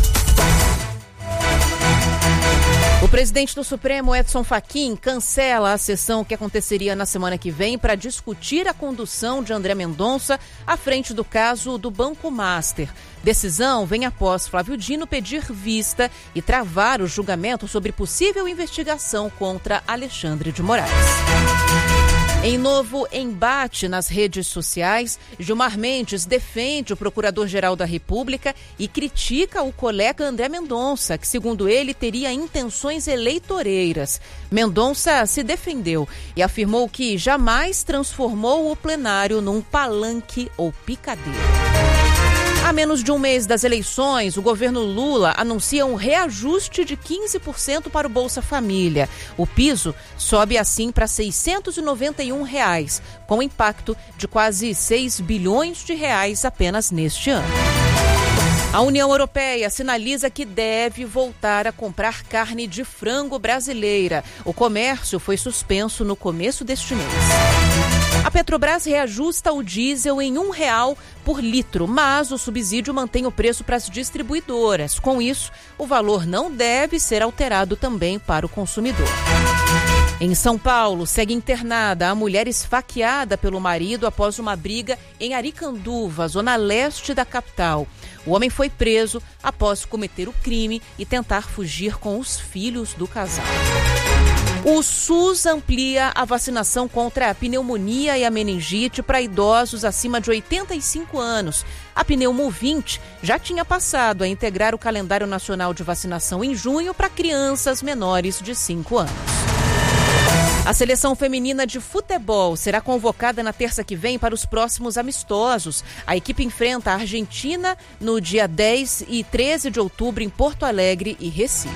O presidente do Supremo, Edson Fachin, cancela a sessão que aconteceria na semana que vem para discutir a condução de André Mendonça à frente do caso do Banco Master. Decisão vem após Flávio Dino pedir vista e travar o julgamento sobre possível investigação contra Alexandre de Moraes. Em novo embate nas redes sociais, Gilmar Mendes defende o Procurador-Geral da República e critica o colega André Mendonça, que, segundo ele, teria intenções eleitoreiras. Mendonça se defendeu e afirmou que jamais transformou o plenário num palanque ou picadeiro. A menos de um mês das eleições, o governo Lula anuncia um reajuste de quinze por cento para o Bolsa Família. O piso sobe assim para seiscentos e noventa e um reais, com impacto de quase seis bilhões de reais apenas neste ano. A União Europeia sinaliza que deve voltar a comprar carne de frango brasileira. O comércio foi suspenso no começo deste mês. A Petrobras reajusta o diesel em um real por litro, mas o subsídio mantém o preço para as distribuidoras. Com isso, o valor não deve ser alterado também para o consumidor. Em São Paulo, segue internada a mulher esfaqueada pelo marido após uma briga em Aricanduva, zona leste da capital. O homem foi preso após cometer o crime e tentar fugir com os filhos do casal. O SUS amplia a vacinação contra a pneumonia e a meningite para idosos acima de oitenta e cinco anos. A Pneumovinte já tinha passado a integrar o calendário nacional de vacinação em junho para crianças menores de cinco anos. A seleção feminina de futebol será convocada na terça que vem para os próximos amistosos. A equipe enfrenta a Argentina no dia dez e treze de outubro em Porto Alegre e Recife.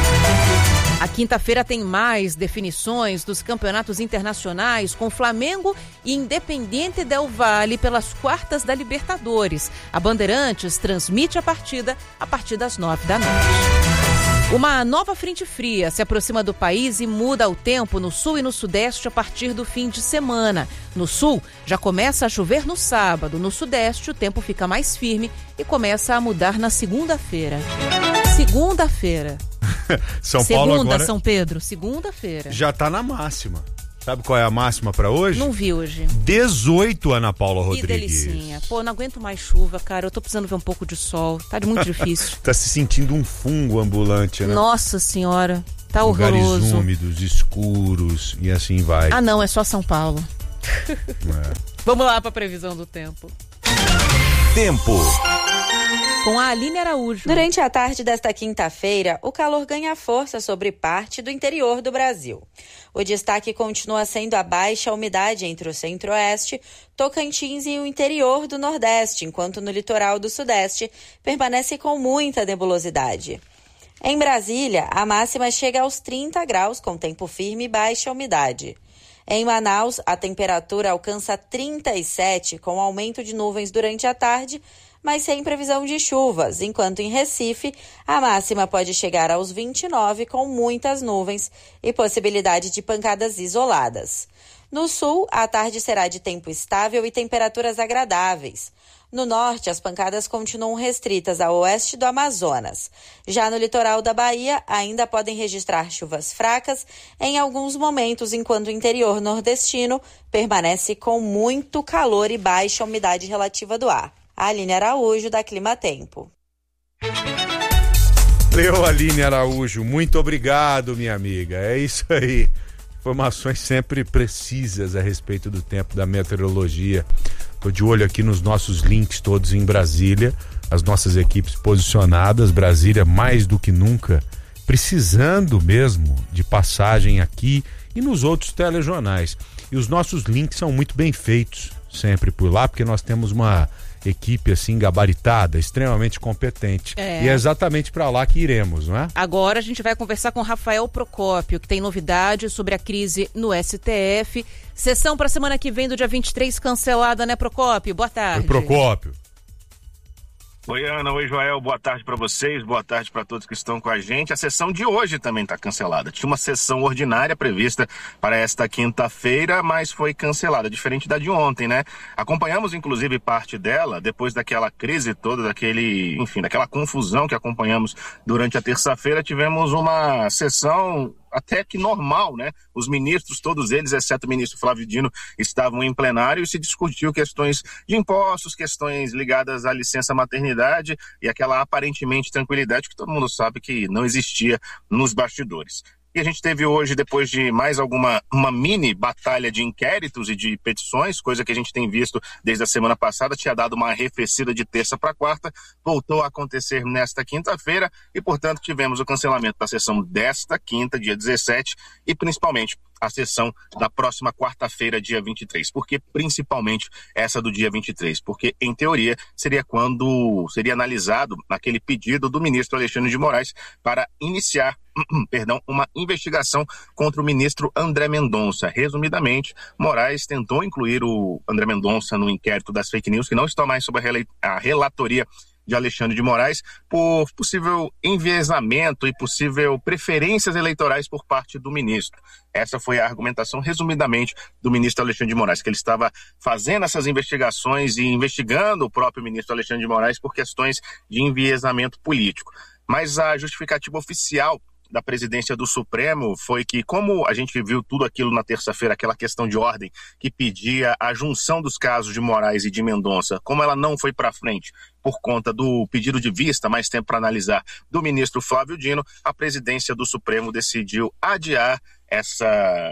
A quinta-feira tem mais definições dos campeonatos internacionais com Flamengo e Independiente del Valle pelas quartas da Libertadores. A Bandeirantes transmite a partida a partir das nove da noite. Uma nova frente fria se aproxima do país e muda o tempo no sul e no sudeste a partir do fim de semana. No sul, já começa a chover no sábado. No sudeste, o tempo fica mais firme e começa a mudar na segunda-feira. Segunda-feira. São Segunda, Paulo agora São Pedro, segunda-feira. já tá na máxima. Sabe qual é a máxima pra hoje? Não vi hoje. dezoito, Ana Paula Que Rodrigues. delicinha. Pô, não aguento mais chuva, cara. Eu tô precisando ver um pouco de sol. Tá muito difícil. Tá se sentindo um fungo ambulante, né? Nossa senhora, tá Lugares horroroso. úmidos, escuros e assim vai. Ah, não, é só São Paulo. É. Vamos lá pra previsão do tempo. Tempo. Com a Aline Araújo. Durante a tarde desta quinta-feira, o calor ganha força sobre parte do interior do Brasil. O destaque continua sendo a baixa umidade entre o centro-oeste, Tocantins e o interior do Nordeste, enquanto no litoral do Sudeste permanece com muita nebulosidade. Em Brasília, a máxima chega aos trinta graus, com tempo firme e baixa umidade. Em Manaus, a temperatura alcança trinta e sete, com aumento de nuvens durante a tarde, mas sem previsão de chuvas, enquanto em Recife, a máxima pode chegar aos vinte e nove, com muitas nuvens e possibilidade de pancadas isoladas. No sul, a tarde será de tempo estável e temperaturas agradáveis. No norte, as pancadas continuam restritas ao oeste do Amazonas. Já no litoral da Bahia, ainda podem registrar chuvas fracas em alguns momentos, enquanto o interior nordestino permanece com muito calor e baixa umidade relativa do ar. Aline Araújo, da Clima Tempo. Leu, Aline Araújo, muito obrigado, minha amiga. É isso aí. Informações sempre precisas a respeito do tempo, da meteorologia. Tô de olho aqui nos nossos links todos em Brasília, as nossas equipes posicionadas, Brasília mais do que nunca, precisando mesmo de passagem aqui e nos outros telejornais. E os nossos links são muito bem feitos sempre por lá, porque nós temos uma equipe assim gabaritada, extremamente competente. É. E é exatamente para lá que iremos, não é? Agora a gente vai conversar com Rafael Procópio, que tem novidades sobre a crise no S T F. Sessão para semana que vem do dia vinte e três cancelada, né, Procópio? Boa tarde. Oi, Procópio. Oi, Ana. Oi, Joel. Boa tarde para vocês. Boa tarde para todos que estão com a gente. A sessão de hoje também está cancelada. Tinha uma sessão ordinária prevista para esta quinta-feira, mas foi cancelada, diferente da de ontem, né? Acompanhamos, inclusive, parte dela depois daquela crise toda, daquele, enfim, daquela confusão que acompanhamos durante a terça-feira. Tivemos uma sessão até que normal, né? Os ministros, todos eles, exceto o ministro Flávio Dino, estavam em plenário e se discutiu questões de impostos, questões ligadas à licença maternidade e aquela aparentemente tranquilidade que todo mundo sabe que não existia nos bastidores. E a gente teve hoje, depois de mais alguma uma mini batalha de inquéritos e de petições, coisa que a gente tem visto desde a semana passada, tinha dado uma arrefecida de terça para quarta, voltou a acontecer nesta quinta-feira e, portanto, tivemos o cancelamento da sessão desta quinta, dia dezessete, e principalmente a sessão da próxima quarta-feira, dia vinte e três. Por que principalmente essa do dia vinte e três? Porque, em teoria, seria quando seria analisado aquele pedido do ministro Alexandre de Moraes para iniciar perdão, uma investigação contra o ministro André Mendonça. Resumidamente, Moraes tentou incluir o André Mendonça no inquérito das fake news, que não está mais sob a, rel- a relatoria de Alexandre de Moraes, por possível enviesamento e possível preferências eleitorais por parte do ministro. Essa foi a argumentação, resumidamente, do ministro Alexandre de Moraes, que ele estava fazendo essas investigações e investigando o próprio ministro Alexandre de Moraes por questões de enviesamento político. Mas a justificativa oficial da presidência do Supremo foi que, como a gente viu tudo aquilo na terça-feira, aquela questão de ordem que pedia a junção dos casos de Moraes e de Mendonça, como ela não foi para frente por conta do pedido de vista, mais tempo para analisar, do ministro Flávio Dino, a presidência do Supremo decidiu adiar essa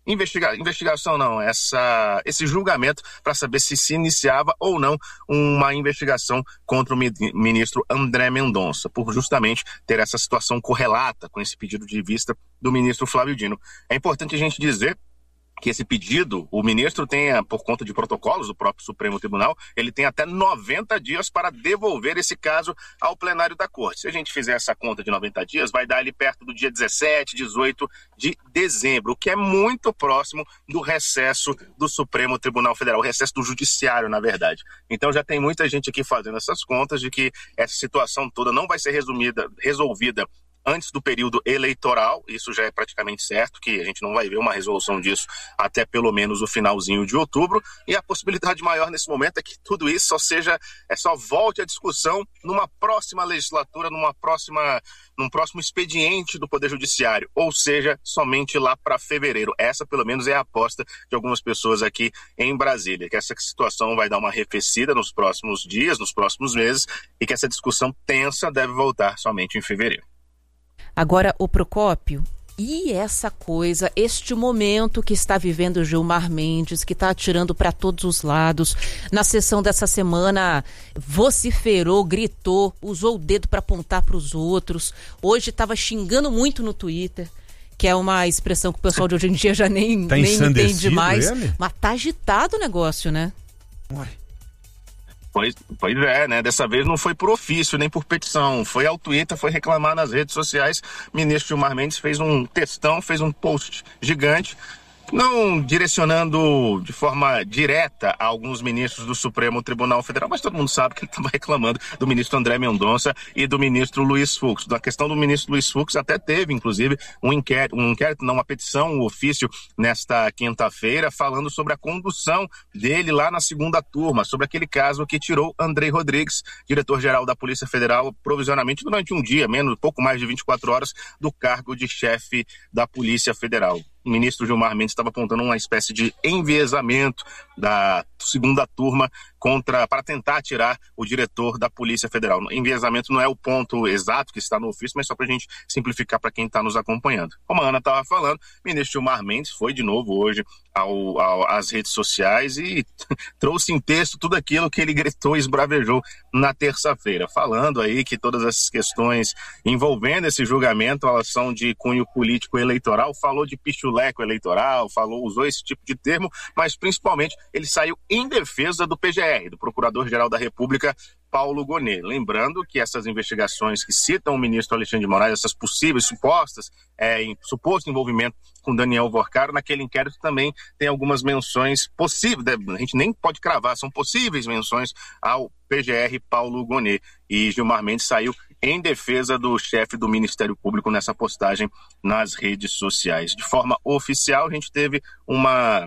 investiga, investigação não, essa, esse julgamento para saber se se iniciava ou não uma investigação contra o ministro André Mendonça, por justamente ter essa situação correlata com esse pedido de vista do ministro Flávio Dino. É importante a gente dizer que esse pedido, o ministro tem, por conta de protocolos do próprio Supremo Tribunal, ele tem até noventa dias para devolver esse caso ao plenário da Corte. Se a gente fizer essa conta de noventa dias, vai dar ali perto do dia dezessete, dezoito de dezembro, o que é muito próximo do recesso do Supremo Tribunal Federal, o recesso do Judiciário, na verdade. Então já tem muita gente aqui fazendo essas contas de que essa situação toda não vai ser resumida, resolvida antes do período eleitoral. Isso já é praticamente certo, que a gente não vai ver uma resolução disso até pelo menos o finalzinho de outubro, e a possibilidade maior nesse momento é que tudo isso só seja, é só volte à discussão numa próxima legislatura, numa próxima, num próximo expediente do Poder Judiciário, ou seja, somente lá para fevereiro. Essa pelo menos é a aposta de algumas pessoas aqui em Brasília, que essa situação vai dar uma arrefecida nos próximos dias, nos próximos meses, e que essa discussão tensa deve voltar somente em fevereiro. Agora, o Procópio, e essa coisa, este momento que está vivendo o Gilmar Mendes, que está atirando para todos os lados, na sessão dessa semana vociferou, gritou, usou o dedo para apontar para os outros, hoje estava xingando muito no Twitter, que é uma expressão que o pessoal de hoje em dia já nem, tá nem entende mais, ele? Mas tá agitado o negócio, né? Ué. Pois, pois é, né? Dessa vez não foi por ofício, nem por petição. Foi ao Twitter, foi reclamar nas redes sociais. O ministro Gilmar Mendes fez um textão, fez um post gigante, não direcionando de forma direta a alguns ministros do Supremo Tribunal Federal, mas todo mundo sabe que ele estava reclamando do ministro André Mendonça e do ministro Luiz Fux. Na questão do ministro Luiz Fux, até teve, inclusive, um inquérito, um inquérito, não, uma petição, um ofício nesta quinta-feira, falando sobre a condução dele lá na segunda turma, sobre aquele caso que tirou Andrei Rodrigues, diretor-geral da Polícia Federal, provisoriamente durante um dia, menos, pouco mais de vinte e quatro horas, do cargo de chefe da Polícia Federal. O ministro Gilmar Mendes estava apontando uma espécie de enviesamento da segunda turma contra, para tentar tirar o diretor da Polícia Federal. Enviesamento não é o ponto exato que está no ofício, mas só para a gente simplificar para quem está nos acompanhando. Como a Ana estava falando, o ministro Gilmar Mendes foi de novo hoje ao, ao, às redes sociais e trouxe em texto tudo aquilo que ele gritou e esbravejou na terça-feira, falando aí que todas essas questões envolvendo esse julgamento, elas são de cunho político eleitoral, falou de pichuleco eleitoral, falou, usou esse tipo de termo, mas principalmente ele saiu em defesa do P G R, do Procurador-Geral da República, Paulo Gonet. Lembrando que essas investigações que citam o ministro Alexandre de Moraes, essas possíveis, supostas, é, em, suposto envolvimento com Daniel Vorcaro, naquele inquérito também tem algumas menções possíveis, a gente nem pode cravar, são possíveis menções ao P G R Paulo Gonet. E Gilmar Mendes saiu em defesa do chefe do Ministério Público nessa postagem nas redes sociais. De forma oficial, a gente teve uma...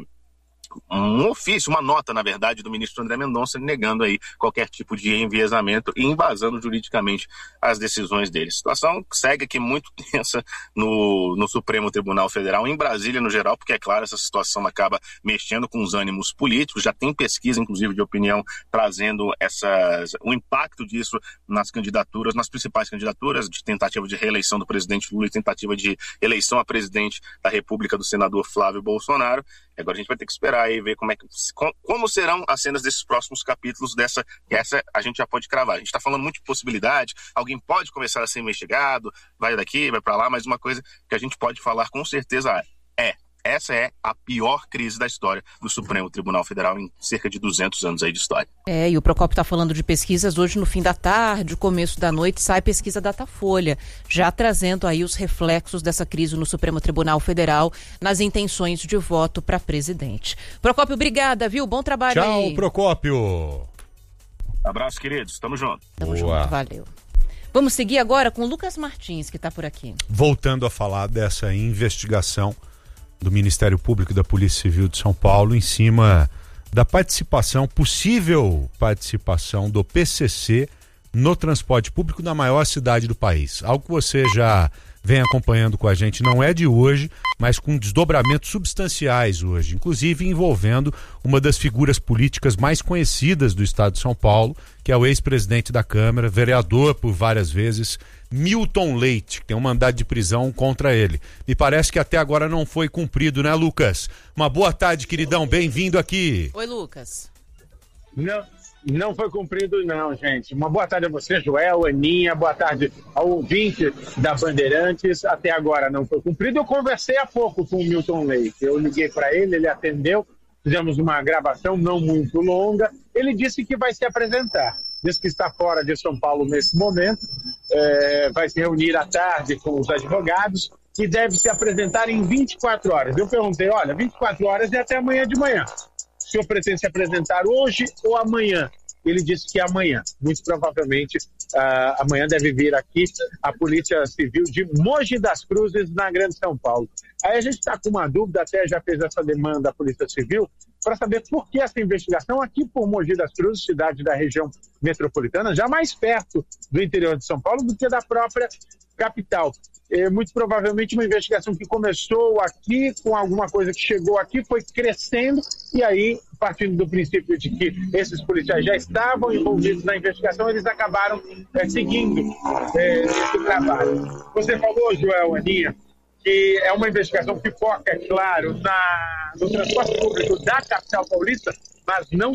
um ofício, uma nota, na verdade, do ministro André Mendonça negando aí qualquer tipo de enviesamento e embasando juridicamente as decisões dele. A situação segue aqui muito tensa no, no Supremo Tribunal Federal, em Brasília no geral, porque é claro, essa situação acaba mexendo com os ânimos políticos, já tem pesquisa, inclusive, de opinião, trazendo essas, o impacto disso nas candidaturas, nas principais candidaturas, de tentativa de reeleição do presidente Lula e tentativa de eleição a presidente da República do senador Flávio Bolsonaro. Agora a gente vai ter que esperar e ver como, é que, como serão as cenas desses próximos capítulos dessa, essa a gente já pode cravar. A gente está falando muito de possibilidade, alguém pode começar a ser investigado, vai daqui, vai para lá, mas uma coisa que a gente pode falar com certeza é, essa é a pior crise da história do Supremo Tribunal Federal em cerca de duzentos anos aí de história. É, e o Procópio está falando de pesquisas hoje no fim da tarde, começo da noite, sai pesquisa Datafolha, já trazendo aí os reflexos dessa crise no Supremo Tribunal Federal nas intenções de voto para presidente. Procópio, obrigada, viu? Bom trabalho. Tchau, aí. Procópio. Abraço, queridos. Tamo junto. Tamo Boa. junto, valeu. Vamos seguir agora com o Lucas Martins, que está por aqui. Voltando a falar dessa investigação do Ministério Público e da Polícia Civil de São Paulo em cima da participação, possível participação do P C C no transporte público na maior cidade do país. Algo que você já vem acompanhando com a gente, não é de hoje, mas com desdobramentos substanciais hoje, inclusive envolvendo uma das figuras políticas mais conhecidas do estado de São Paulo, que é o ex-presidente da Câmara, vereador por várias vezes, Milton Leite, que tem um mandado de prisão contra ele. Me parece que até agora não foi cumprido, né, Lucas? Uma boa tarde, queridão, bem-vindo aqui. Oi, Lucas. Não, não foi cumprido não, gente. Uma boa tarde a você, Joel, Aninha, boa tarde ao ouvinte da Bandeirantes. Até agora não foi cumprido. Eu conversei há pouco com o Milton Leite. Eu liguei para ele, ele atendeu, fizemos uma gravação não muito longa. Ele disse que vai se apresentar. Diz que está fora de São Paulo nesse momento, é, vai se reunir à tarde com os advogados e deve se apresentar em vinte e quatro horas. Eu perguntei, olha, vinte e quatro horas é até amanhã de manhã. O senhor pretende se apresentar hoje ou amanhã? Ele disse que amanhã, muito provavelmente uh, amanhã deve vir aqui a Polícia Civil de Mogi das Cruzes, na Grande São Paulo. Aí a gente está com uma dúvida, até já fez essa demanda à Polícia Civil, para saber por que essa investigação aqui por Mogi das Cruzes, cidade da região metropolitana, já mais perto do interior de São Paulo do que da própria capital. É, muito provavelmente uma investigação que começou aqui, com alguma coisa que chegou aqui, foi crescendo, e aí, partindo do princípio de que esses policiais já estavam envolvidos na investigação, eles acabaram é, seguindo é, esse trabalho. Você falou, Joel, Aninha, que é uma investigação que foca, é claro, na, no transporte público da capital paulista, mas não